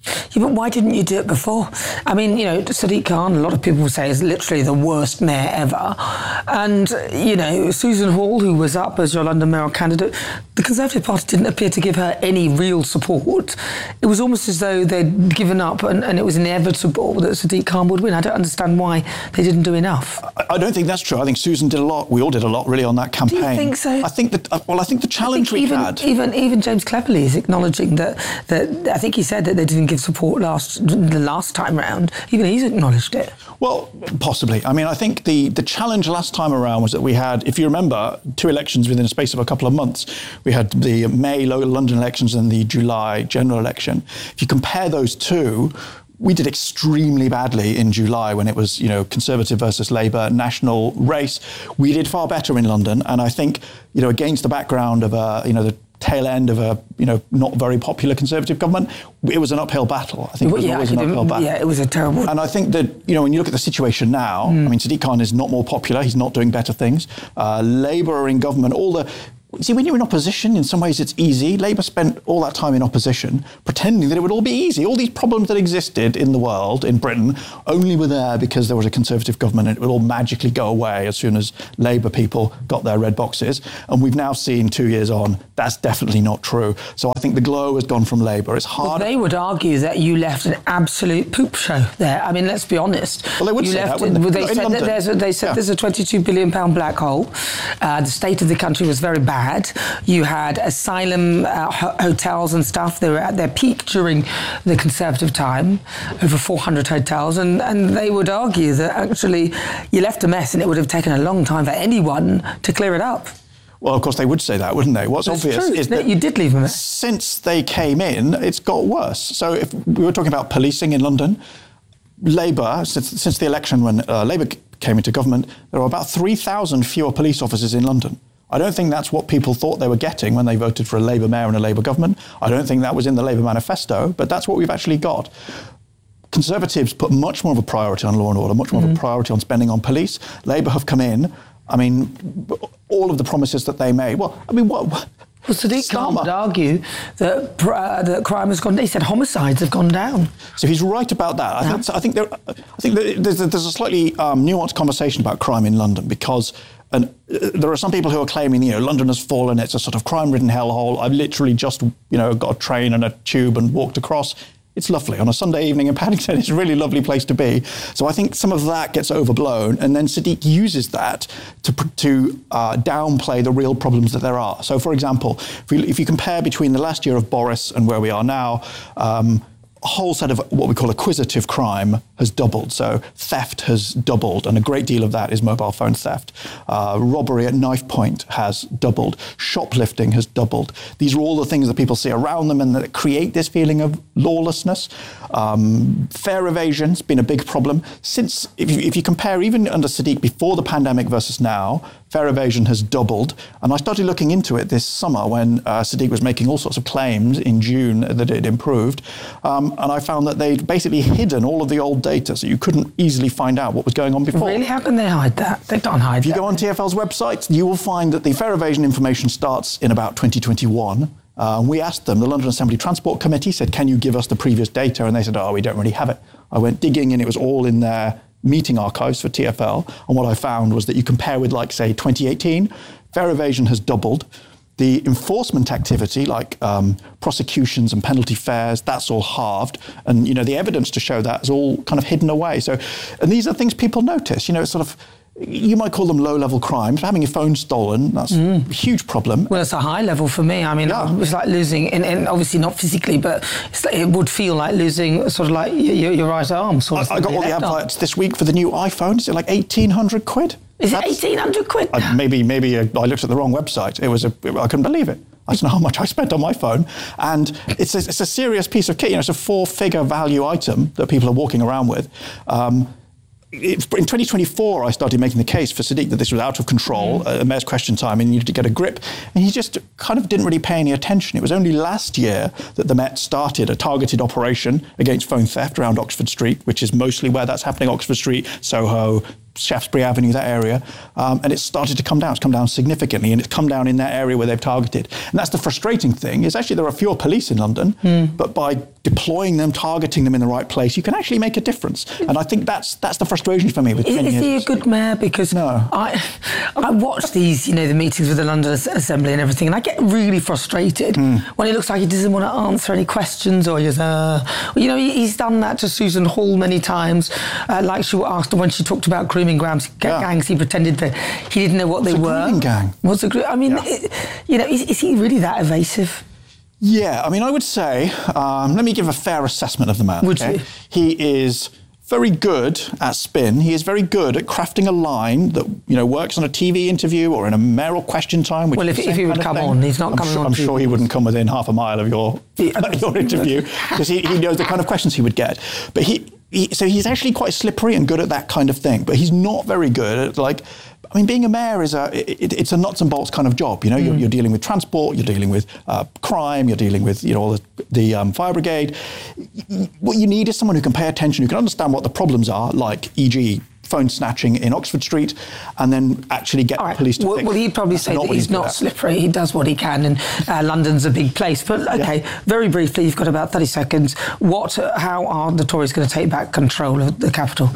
Speaker 4: Yeah, but why didn't you do it before? I mean, you know, Sadiq Khan, a lot of people say, is literally the worst mayor ever. And, you know, Susan Hall, who was up as your London mayoral candidate, the Conservative Party didn't appear to give her any real support. It was almost as though they'd given up and, and it was inevitable that Sadiq Khan would win. I don't understand why they didn't do enough.
Speaker 26: I, I don't think that's true. I think Susan did a lot. We all did a lot, really, on that campaign.
Speaker 4: Do you think so?
Speaker 26: I think that, uh, well, I think the challenge
Speaker 4: think
Speaker 26: we
Speaker 4: even,
Speaker 26: had...
Speaker 4: Even, even James Cleverly is acknowledging that, that, I think he said that they didn't give support last the last time round. Even he's acknowledged it.
Speaker 26: Well, possibly. I mean, I think the, the challenge last time around was that we had, if you remember, two elections within a space of a couple of months. We had the May London elections and the July general election. If you compare those two, we did extremely badly in July when it was, you know, Conservative versus Labour national race. We did far better in London. And I think, you know, against the background of, a, you know, the tail end of a, you know, not very popular Conservative government, it was an uphill battle. I think it was
Speaker 4: yeah,
Speaker 26: always an uphill battle.
Speaker 4: Yeah, it was a terrible...
Speaker 26: And I think that, you know, when you look at the situation now, mm. I mean, Sadiq Khan is not more popular. He's not doing better things. Uh, Labour are in government. All the... See, when you're in opposition, in some ways it's easy. Labour spent all that time in opposition pretending that it would all be easy. All these problems that existed in the world, in Britain, only were there because there was a Conservative government and it would all magically go away as soon as Labour people got their red boxes. And we've now seen two years on, that's definitely not true. So I think the glow has gone from Labour. It's hard.
Speaker 4: Well, they would argue that you left an absolute poop show there. I mean, let's be honest.
Speaker 26: Well, they would
Speaker 4: you
Speaker 26: say
Speaker 4: left
Speaker 26: that, wouldn't they?
Speaker 4: They
Speaker 26: In
Speaker 4: said,
Speaker 26: London.
Speaker 4: that there's, a, they said
Speaker 26: Yeah.
Speaker 4: there's a twenty-two billion pound black hole. Uh, the state of the country was very bad. You had asylum uh, ho- hotels and stuff. They were at their peak during the Conservative time, over four hundred hotels, and, and they would argue that actually you left a mess and it would have taken a long time for anyone to clear it up.
Speaker 26: Well, of course, they would say that, wouldn't they? What's
Speaker 4: That's
Speaker 26: obvious
Speaker 4: true,
Speaker 26: is
Speaker 4: isn't it?
Speaker 26: that
Speaker 4: You did leave a mess.
Speaker 26: Since they came in, it's got worse. So if we were talking about policing in London, Labour, since, since the election when uh, Labour came into government, there were about three thousand fewer police officers in London. I don't think that's what people thought they were getting when they voted for a Labour mayor and a Labour government. I don't think that was in the Labour manifesto, but that's what we've actually got. Conservatives put much more of a priority on law and order, much more mm. of a priority on spending on police. Labour have come in. I mean, all of the promises that they made. Well, I mean, what...
Speaker 4: Well, Sadiq Khan would argue that, uh, that crime has gone down. He said homicides have gone down.
Speaker 26: So he's right about that. I, yeah. think, I think, there, I think there's, there's a slightly um, nuanced conversation about crime in London because and uh, there are some people who are claiming, you know, London has fallen. It's a sort of crime-ridden hellhole. I've literally just, you know, got a train and a tube and walked across. It's lovely. On a Sunday evening in Paddington, it's a really lovely place to be. So I think some of that gets overblown, and then Sadiq uses that to, to uh, downplay the real problems that there are. So, for example, if, we, if you compare between the last year of Boris and where we are now, um, a whole set of what we call acquisitive crime has doubled. So theft has doubled, and a great deal of that is mobile phone theft. Uh, robbery at knife point has doubled. Shoplifting has doubled. These are all the things that people see around them and that create this feeling of lawlessness. Um, fare evasion's been a big problem. Since, if you, if you compare even under Sadiq before the pandemic versus now, fare evasion has doubled. And I started looking into it this summer when uh, Sadiq was making all sorts of claims in June that it improved. Um, and I found that they'd basically hidden all of the old data, so you couldn't easily find out what was going on before.
Speaker 4: Really? How can they hide that? They can't hide that.
Speaker 26: If you go on T F L's website, you will find that the fare evasion information starts in about twenty twenty-one. Uh, we asked them, the London Assembly Transport Committee said, can you give us the previous data? And they said, oh, we don't really have it. I went digging and it was all in their meeting archives for T F L. And what I found was that you compare with, like, say, twenty eighteen, fare evasion has doubled. The enforcement activity, like um, prosecutions and penalty fares, that's all halved. And, you know, the evidence to show that is all kind of hidden away. So, and these are things people notice, you know, it's sort of, you might call them low-level crimes. Having your phone stolen, that's mm. a huge problem.
Speaker 4: Well, it's a high level for me. I mean, yeah. It's like losing, and, and obviously not physically, but it's like, it would feel like losing sort of like your, your right arm. Sort of
Speaker 26: I, I got all the adverts this week for the new iPhone. Is it like eighteen hundred quid?
Speaker 4: Is it eighteen hundred quid?
Speaker 26: I, maybe maybe I looked at the wrong website. It was a, I couldn't believe it. I don't know how much I spent on my phone. And it's a, it's a serious piece of kit. You know, it's a four-figure value item that people are walking around with. Um, It, in twenty twenty-four, I started making the case for Sadiq that this was out of control, mm. uh, Mayor's Question Time, and he needed to get a grip. And he just kind of didn't really pay any attention. It was only last year that the Met started a targeted operation against phone theft around Oxford Street, which is mostly where that's happening, Oxford Street, Soho, Shaftesbury Avenue, that area, um, and it's started to come down. It's come down significantly, and it's come down in that area where they've targeted. And that's the frustrating thing, is actually there are fewer police in London, mm. but by deploying them, targeting them in the right place, you can actually make a difference. And I think that's that's the frustration for me with
Speaker 4: Is,
Speaker 26: ten
Speaker 4: is
Speaker 26: years.
Speaker 4: he a good mayor? Because no. I I watch these, you know, the meetings with the London Assembly and everything, and I get really frustrated mm. when it looks like he doesn't want to answer any questions, or he's, uh, you know, he, he's done that to Susan Hall many times. Uh, like she asked her when she talked about grooming gangs, yeah. gangs, he pretended that he didn't know what
Speaker 26: What's
Speaker 4: they
Speaker 26: a
Speaker 4: were.
Speaker 26: Grooming gang?
Speaker 4: What's a I mean, yeah. it, you know, is, is he really that evasive?
Speaker 26: Yeah, I mean, I would say, um, let me give a fair assessment of the man.
Speaker 4: Would
Speaker 26: okay?
Speaker 4: you?
Speaker 26: He is very good at spin. He is very good at crafting a line that, you know, works on a T V interview or in a mayoral question time. Which
Speaker 4: well, if, if he would come on, he's not
Speaker 26: I'm
Speaker 4: coming
Speaker 26: sure,
Speaker 4: on.
Speaker 26: I'm sure he wouldn't come within half a mile of your, your interview, because he, he knows the kind of questions he would get. But he, he, so he's actually quite slippery and good at that kind of thing. But he's not very good at, like, I mean, being a mayor is a it, it's a nuts and bolts kind of job. You know, mm. you're, you're dealing with transport, you're dealing with uh, crime, you're dealing with, you know, all the, the um, fire brigade. What you need is someone who can pay attention, who can understand what the problems are, like, for example, phone snatching in Oxford Street, and then actually get right. the police to
Speaker 4: well,
Speaker 26: fix
Speaker 4: well, he'd probably say that he's not slippery. He does what he can, and uh, London's a big place. But okay, yeah. very briefly, you've got about thirty seconds. What? Uh, how are the Tories going to take back control of the capital?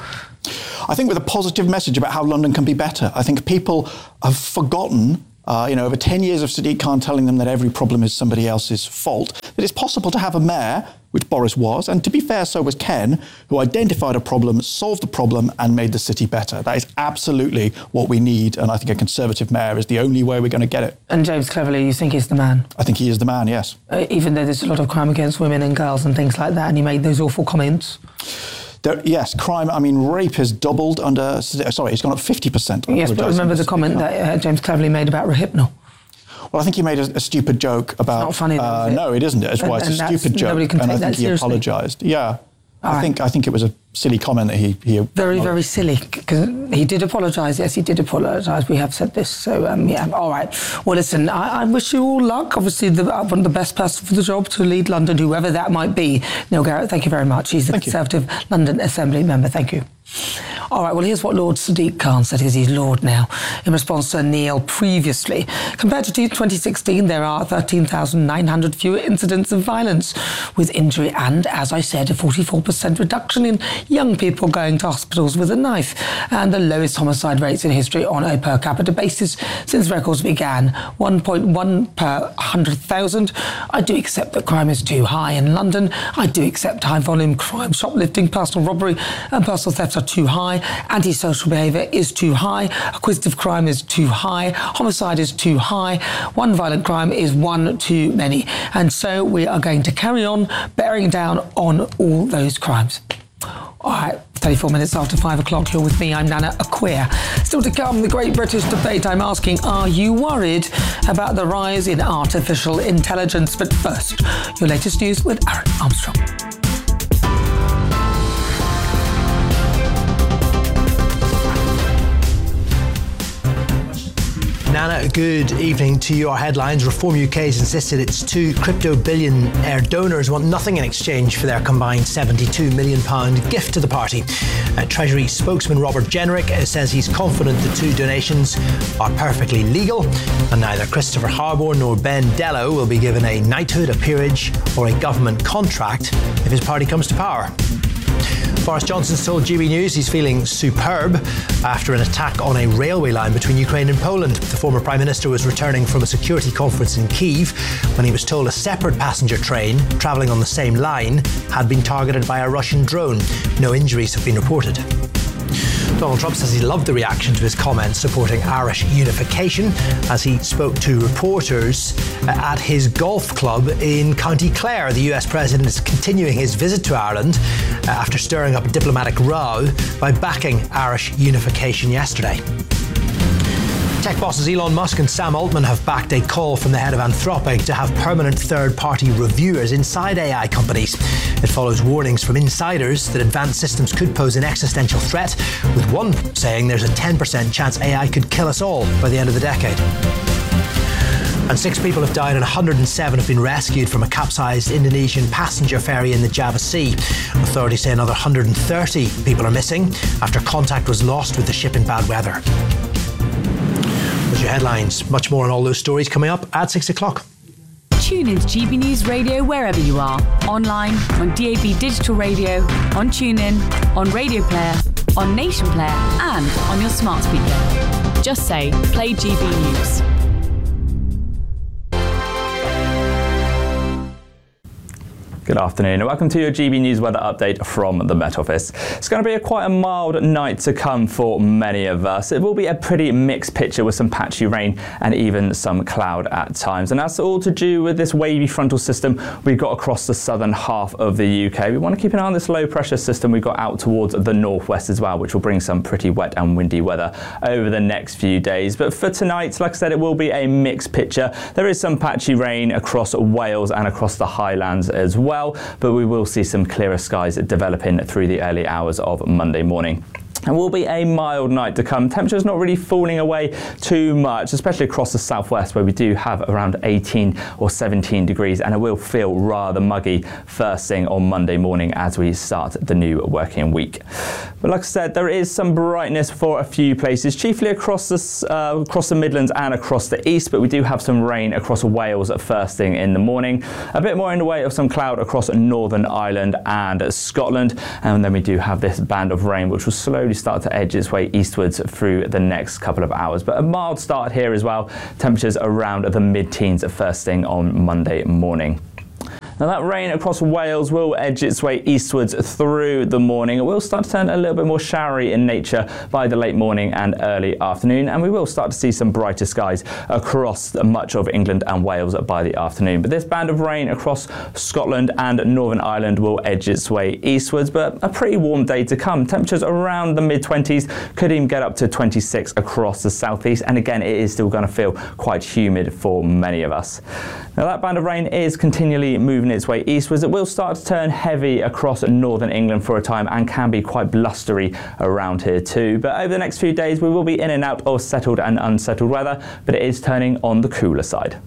Speaker 26: I think with a positive message about how London can be better. I think people have forgotten, uh, you know, over ten years of Sadiq Khan telling them that every problem is somebody else's fault, that it's possible to have a mayor, which Boris was, and to be fair, so was Ken, who identified a problem, solved the problem, and made the city better. That is absolutely what we need, and I think a Conservative mayor is the only way we're going to get it.
Speaker 4: And James Cleverly, you think he's the man?
Speaker 26: I think he is the man, yes.
Speaker 4: Uh, even though there's a lot of crime against women and girls and things like that, and he made those awful comments?
Speaker 26: There, yes, crime, I mean, rape has doubled under, sorry, it's gone up fifty percent.
Speaker 4: Yes, but remember the comment that uh, James Cleverly made about Rohypnol?
Speaker 26: Well, I think he made a, a stupid joke about...
Speaker 4: It's not funny, though,
Speaker 26: uh,
Speaker 4: is it?
Speaker 26: No, it isn't. That's why it's a stupid joke.
Speaker 4: Nobody can take
Speaker 26: and I
Speaker 4: that
Speaker 26: think he
Speaker 4: seriously.
Speaker 26: apologised. Yeah.
Speaker 4: All
Speaker 26: I
Speaker 4: right.
Speaker 26: think I think it was a silly comment that he... he
Speaker 4: very, very silly, because he did apologise. Yes, he did apologise. We have said this. So, um, yeah, all right. Well, listen, I, I wish you all luck. Obviously, the, one of the best person for the job to lead London, whoever that might be. Neil Garrett, thank you very much. He's the thank Conservative you. London Assembly member. Thank you. All right, well, here's what Lord Sadiq Khan said, because he's Lord now, in response to Neil previously. Compared to twenty sixteen, there are thirteen thousand nine hundred fewer incidents of violence with injury and, as I said, a forty-four percent reduction in young people going to hospitals with a knife, and the lowest homicide rates in history on a per capita basis since records began, one point one per one hundred thousand. I do accept that crime is too high in London. I do accept high-volume crime, shoplifting, personal robbery and personal theft are too high. Antisocial behaviour is too high. Acquisitive crime is too high. Homicide is too high. One violent crime is one too many. And so we are going to carry on bearing down on all those crimes. All right, thirty-four minutes after five o'clock, you're with me. I'm Nana Acquia. Still to come, the Great British Debate. I'm asking, are you worried about the rise in artificial intelligence? But first, your latest news with Aaron Armstrong.
Speaker 15: Nana, good evening to you. Our headlines. Reform U K has insisted its two crypto billionaire donors want nothing in exchange for their combined seventy-two million pounds gift to the party. Uh, Treasury spokesman Robert Jenrick says he's confident the two donations are perfectly legal, and neither Christopher Harbour nor Ben Dello will be given a knighthood, a peerage or a government contract if his party comes to power. Boris Johnson's told G B News he's feeling superb after an attack on a railway line between Ukraine and Poland. The former Prime Minister was returning from a security conference in Kyiv when he was told a separate passenger train travelling on the same line had been targeted by a Russian drone. No injuries have been reported. Donald Trump says he loved the reaction to his comments supporting Irish unification as he spoke to reporters at his golf club in County Clare. The U S president is continuing his visit to Ireland after stirring up a diplomatic row by backing Irish unification yesterday. Tech bosses Elon Musk and Sam Altman have backed a call from the head of Anthropic to have permanent third-party reviewers inside A I companies. It follows warnings from insiders that advanced systems could pose an existential threat, with one saying there's a ten percent chance A I could kill us all by the end of the decade. And six people have died and one hundred seven have been rescued from a capsized Indonesian passenger ferry in the Java Sea. Authorities say another one hundred thirty people are missing after contact was lost with the ship in bad weather. Those are your headlines. Much more on all those stories coming up at six o'clock.
Speaker 13: Tune in to G B News Radio wherever you are. Online, on D A B Digital Radio, on TuneIn, on Radio Player, on Nation Player and on your smart speaker. Just say, play G B News.
Speaker 1: Good afternoon and welcome to your G B News weather update from the Met Office. It's going to be a quite a mild night to come for many of us. It will be a pretty mixed picture with some patchy rain and even some cloud at times. And that's all to do with this wavy frontal system we've got across the southern half of the U K. We want to keep an eye on this low pressure system we've got out towards the northwest as well, which will bring some pretty wet and windy weather over the next few days. But for tonight, like I said, it will be a mixed picture. There is some patchy rain across Wales and across the Highlands as well. Well, but we will see some clearer skies developing through the early hours of Monday morning. It will be a mild night to come. Temperatures not really falling away too much, especially across the southwest where we do have around eighteen or seventeen degrees, and it will feel rather muggy first thing on Monday morning as we start the new working week. But like I said, there is some brightness for a few places, chiefly across the, uh, across the Midlands and across the east, but we do have some rain across Wales at first thing in the morning. A bit more in the way of some cloud across Northern Ireland and Scotland, and then we do have this band of rain which will slowly start to edge its way eastwards through the next couple of hours. But a mild start here as well. Temperatures around the mid-teens at first thing on Monday morning. Now that rain across Wales will edge its way eastwards through the morning. It will start to turn a little bit more showery in nature by the late morning and early afternoon, and we will start to see some brighter skies across much of England and Wales by the afternoon. But this band of rain across Scotland and Northern Ireland will edge its way eastwards, but a pretty warm day to come. Temperatures around the mid twenties, could even get up to twenty-six across the southeast, and again it is still going to feel quite humid for many of us. Now that band of rain is continually moving its way eastwards. It will start to turn heavy across northern England for a time and can be quite blustery around here too. But over the next few days we will be in and out of settled and unsettled weather, but it is turning on the cooler side.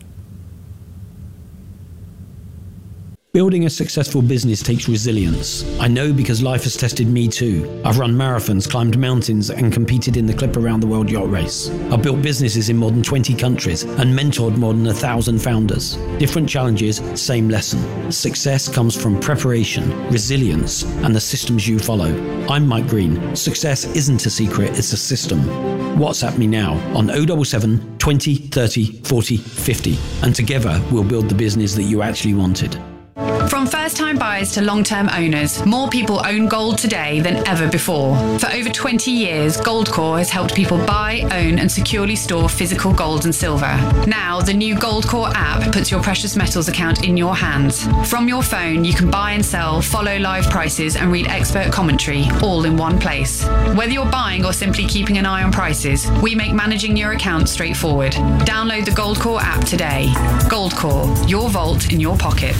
Speaker 6: Building a successful business takes resilience. I know because life has tested me too. I've run marathons, climbed mountains, and competed in the Clip Around the World Yacht Race. I've built businesses in more than twenty countries and mentored more than a thousand founders. Different challenges, same lesson. Success comes from preparation, resilience, and the systems you follow. I'm Mike Green. Success isn't a secret, it's a system. WhatsApp me now on oh seven seven, twenty, thirty, forty, fifty, and together we'll build the business that you actually wanted.
Speaker 7: From first-time buyers to long-term owners, more people own gold today than ever before. For over twenty years, Goldcore has helped people buy, own and securely store physical gold and silver. Now, the new Goldcore app puts your precious metals account in your hands. From your phone, you can buy and sell, follow live prices and read expert commentary, all in one place. Whether you're buying or simply keeping an eye on prices, we make managing your account straightforward. Download the Goldcore app today. Goldcore, your vault in your pocket.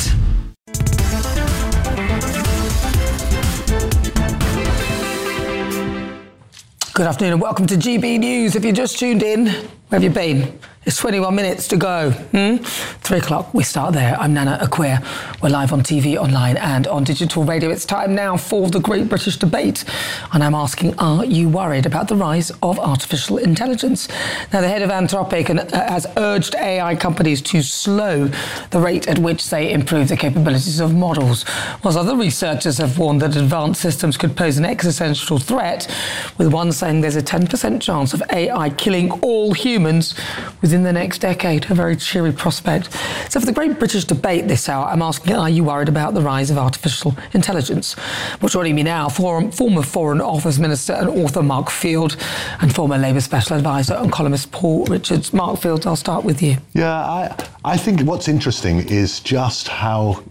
Speaker 4: Good afternoon and welcome to G B News. If you just tuned in, where have you been? It's twenty-one minutes to go. Hmm? Three o'clock, we start there. I'm Nana Acquia. We're live on T V, online and on digital radio. It's time now for the Great British Debate. And I'm asking, are you worried about the rise of artificial intelligence? Now, the head of Anthropic has urged A I companies to slow the rate at which they improve the capabilities of models, whilst other researchers have warned that advanced systems could pose an existential threat, with one saying there's a ten percent chance of A I killing all humans within the next decade. A very cheery prospect. So for the Great British Debate this hour, I'm asking, are you worried about the rise of artificial intelligence? Well, joining me now, former Foreign Office Minister and author Mark Field and former Labour Special Advisor and columnist Paul Richards. Mark Field, I'll start with you.
Speaker 8: Yeah, I, I think what's interesting is just how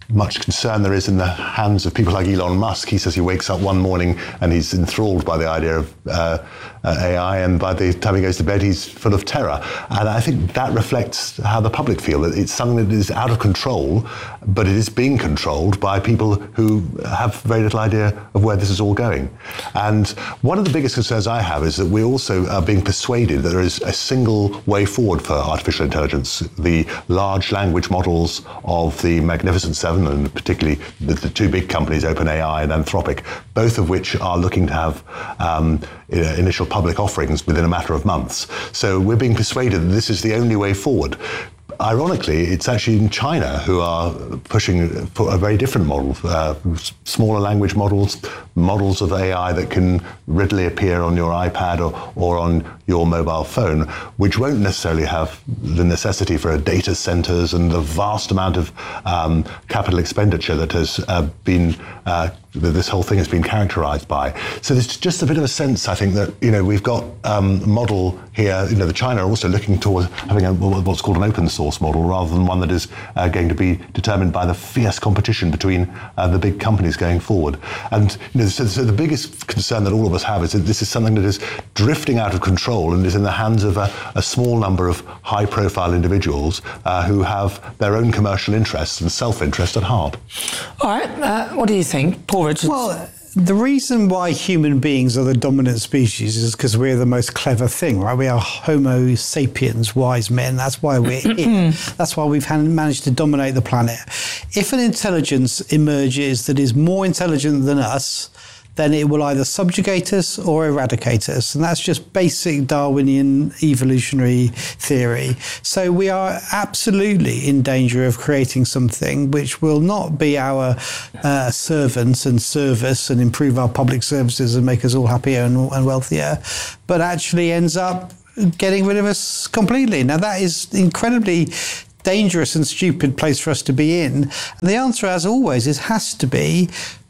Speaker 8: much concern there is in the hands of people like Elon Musk. He says he wakes up one morning and he's enthralled by the idea of uh, uh, A I, and by the time he goes to bed, he's full of terror. And I think that reflects how the public feel, that it's something that is out of control, but it is being controlled by people who have very little idea of where this is all going. And one of the biggest concerns I have is that we also are being persuaded that there is a single way forward for artificial intelligence. The large language models of the Magnificent Seven, and particularly the, the two big companies, OpenAI and Anthropic, both of which are looking to have um, initial public offerings within a matter of months. So we're being persuaded that this is the only way forward. Ironically, it's actually in China who are pushing for a very different model, uh, smaller language models, models of A I that can readily appear on your iPad or, or on your mobile phone, which won't necessarily have the necessity for a data centers and the vast amount of um, capital expenditure that has uh, been, uh, that this whole thing has been characterized by. So there's just a bit of a sense, I think, that, you know, we've got um, a model here, you know, the China are also looking towards having a, what's called an open source model rather than one that is uh, going to be determined by the fierce competition between uh, the big companies going forward. And, you know, so, so the biggest concern that all of us have is that this is something that is drifting out of control and is in the hands of a, a small number of high-profile individuals uh, who have their own commercial interests and self-interest at heart.
Speaker 4: All right, uh, what do you think, Paul Richards?
Speaker 9: Well, the reason why human beings are the dominant species is because we're the most clever thing, right? We are Homo sapiens, wise men. That's why we're here. That's why we've managed to dominate the planet. If an intelligence emerges that is more intelligent than us, then it will either subjugate us or eradicate us. And that's just basic Darwinian evolutionary theory. So we are absolutely in danger of creating something which will not be our uh, servants and service and improve our public services and make us all happier and, and wealthier, but actually ends up getting rid of us completely. Now, that is incredibly dangerous and stupid place for us to be in. And the answer, as always, is has to be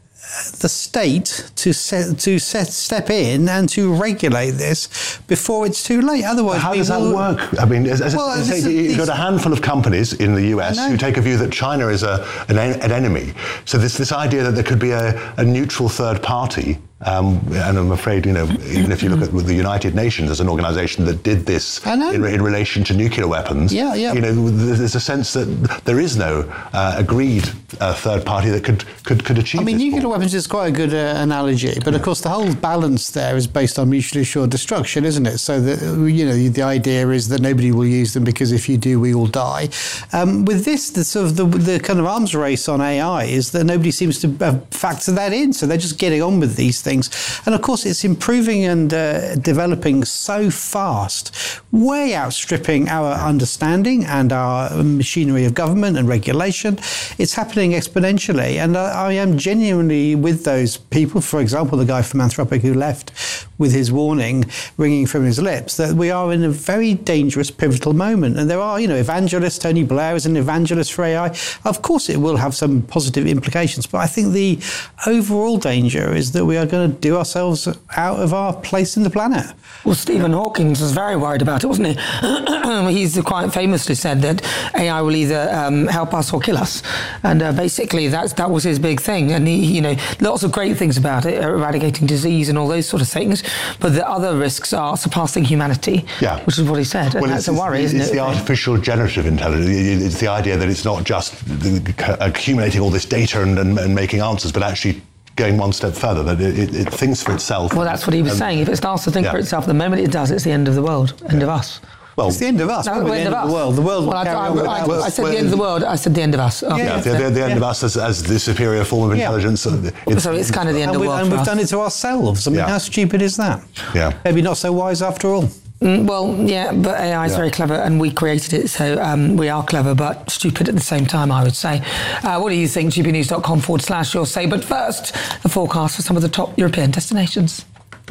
Speaker 9: the state to set, to set, step in and to regulate this before it's too late. Otherwise,
Speaker 8: how
Speaker 9: we
Speaker 8: does
Speaker 9: will...
Speaker 8: that work? I mean, as, as
Speaker 9: well,
Speaker 8: as,
Speaker 9: this,
Speaker 8: you've got a handful of companies in the U S who take a view that China is a, an, an enemy. So this this idea that there could be a, a neutral third party. Um, and I'm afraid, you know, even if you look at the United Nations as an organisation that did this in, in relation to nuclear weapons,
Speaker 9: yeah, yeah.
Speaker 8: you know, there's a sense that there is no uh, agreed uh, third party that could could, could achieve
Speaker 9: I mean,
Speaker 8: this.
Speaker 9: nuclear weapons is quite a good uh, analogy, but of course the whole balance there is based on mutually assured destruction, isn't it? So that, you know, the idea is that nobody will use them because if you do, we all die. Um, with this, the sort of the, the kind of arms race on A I is that nobody seems to uh, factor that in, so they're just getting on with these things. And of course, it's improving and uh, developing so fast, way outstripping our understanding and our machinery of government and regulation. It's happening exponentially. And I, I am genuinely with those people, for example, the guy from Anthropic who left with his warning ringing from his lips, that we are in a very dangerous, pivotal moment. And there are, you know, evangelists. Tony Blair is an evangelist for A I. Of course, it will have some positive implications. But I think the overall danger is that we are going to do ourselves out of our place in the planet.
Speaker 4: Well, Stephen Hawking was very worried about it, wasn't he? He's quite famously said that A I will either um, help us or kill us. And uh, basically, that's, that was his big thing. And, he, you know, lots of great things about it, eradicating disease and all those sort of things. But the other risks are surpassing humanity,
Speaker 8: yeah.
Speaker 4: which is what he said. And
Speaker 8: well,
Speaker 4: that's
Speaker 8: it's,
Speaker 4: a worry,
Speaker 8: it's,
Speaker 4: isn't
Speaker 8: it's
Speaker 4: it?
Speaker 8: It's the artificial generative intelligence. It's the idea that it's not just accumulating all this data and, and, and making answers, but actually going one step further, that it, it, it thinks for itself.
Speaker 4: Well, that's what he was
Speaker 8: and,
Speaker 4: saying. If it starts to think
Speaker 8: yeah.
Speaker 4: for itself, the moment it does, it's the end of the world, end
Speaker 8: yeah.
Speaker 4: of us.
Speaker 8: Well,
Speaker 9: it's the end of us.
Speaker 4: No,
Speaker 9: the
Speaker 4: end,
Speaker 9: end
Speaker 4: of,
Speaker 9: of
Speaker 4: us.
Speaker 9: the world. The world.
Speaker 4: Well, I, I, I, I, I said the end of the world. I said the end of us.
Speaker 8: Yeah, yeah. The, the, the end yeah. of us as, as the superior form of intelligence.
Speaker 9: Yeah.
Speaker 8: It's,
Speaker 4: so it's kind of the end
Speaker 9: and
Speaker 4: of the world.
Speaker 9: And we've
Speaker 4: us.
Speaker 9: done it to ourselves. I mean,
Speaker 8: yeah.
Speaker 9: how stupid is that?
Speaker 8: Yeah.
Speaker 9: Maybe not so wise after all.
Speaker 4: Mm, well, yeah, but A I is yeah. very clever, and we created it, so um, we are clever, but stupid at the same time, I would say. Uh, what do you think? gbnews.com forward slash your say. But first, the forecast for some of the top European destinations.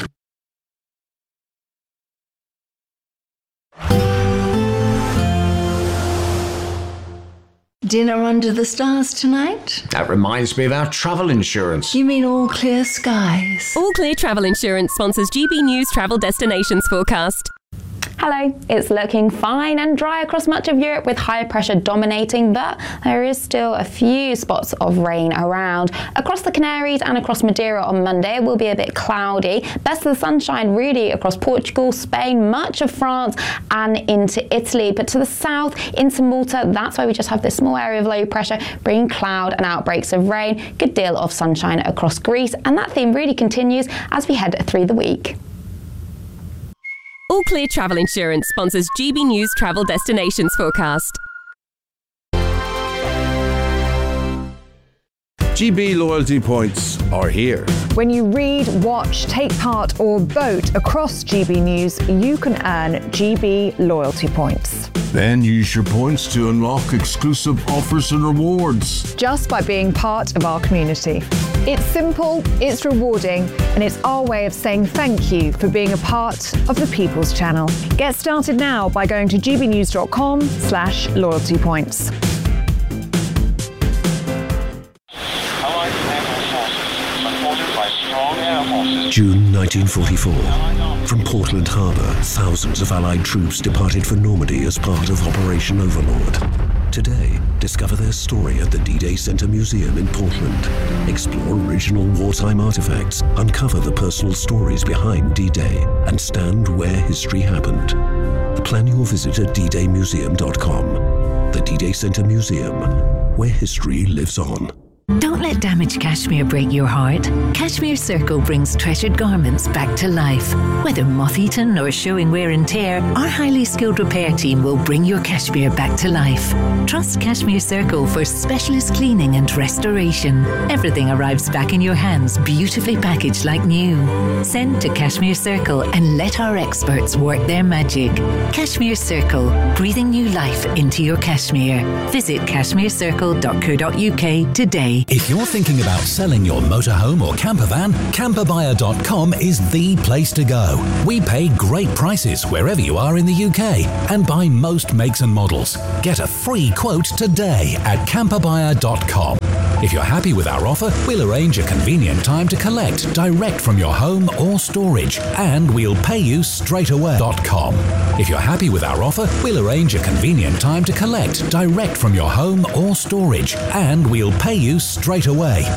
Speaker 10: Dinner under the stars tonight?
Speaker 11: That reminds me of our travel insurance.
Speaker 10: You mean All Clear Skies?
Speaker 12: All Clear Travel Insurance sponsors G B News Travel Destinations Forecast. Hello, it's looking fine and dry across much of Europe with high pressure dominating, but there is still a few spots of rain around. Across the Canaries and across Madeira on Monday it will be a bit cloudy. Best of the sunshine really across Portugal, Spain, much of France and into Italy. But to the south, into Malta, that's why we just have this small area of low pressure bringing cloud and outbreaks of rain. Good deal of sunshine across Greece, and that theme really continues as we head through the week.
Speaker 14: All Clear Travel Insurance sponsors G B News Travel Destinations Forecast.
Speaker 22: G B loyalty points are here.
Speaker 16: When you read, watch, take part or vote across G B News, you can earn G B loyalty points.
Speaker 22: Then use your points to unlock exclusive offers and rewards.
Speaker 16: Just by being part of our community. It's simple, it's rewarding, and it's our way of saying thank you for being a part of the People's Channel. Get started now by going to gbnews.com slash loyalty points.
Speaker 17: June nineteen forty-four. From Portland Harbour, thousands of Allied troops departed for Normandy as part of Operation Overlord. Today, discover their story at the D-Day Center Museum in Portland. Explore original wartime artifacts, uncover the personal stories behind D-Day, and stand where history happened. Plan your visit at d day museum dot com. The D-Day Center Museum, where history lives on.
Speaker 18: Don't let damaged cashmere break your heart. Cashmere Circle brings treasured garments back to life. Whether moth-eaten or showing wear and tear, our highly skilled repair team will bring your cashmere back to life. Trust Cashmere Circle for specialist cleaning and restoration. Everything arrives back in your hands, beautifully packaged like new. Send to Cashmere Circle and let our experts work their magic. Cashmere Circle, breathing new life into your cashmere. Visit cashmere circle dot co dot u k today.
Speaker 19: If you're thinking about selling your motorhome or camper van, camper buyer dot com is the place to go. We pay great prices wherever you are in the U K and buy most makes and models. Get a free quote today at camper buyer dot com. If you're happy with our offer, we'll arrange a convenient time to collect direct from your home or storage, and we'll pay you straight away. .com. If you're happy with our offer, we'll arrange a convenient time to collect direct from your home or storage, and we'll pay you straight away.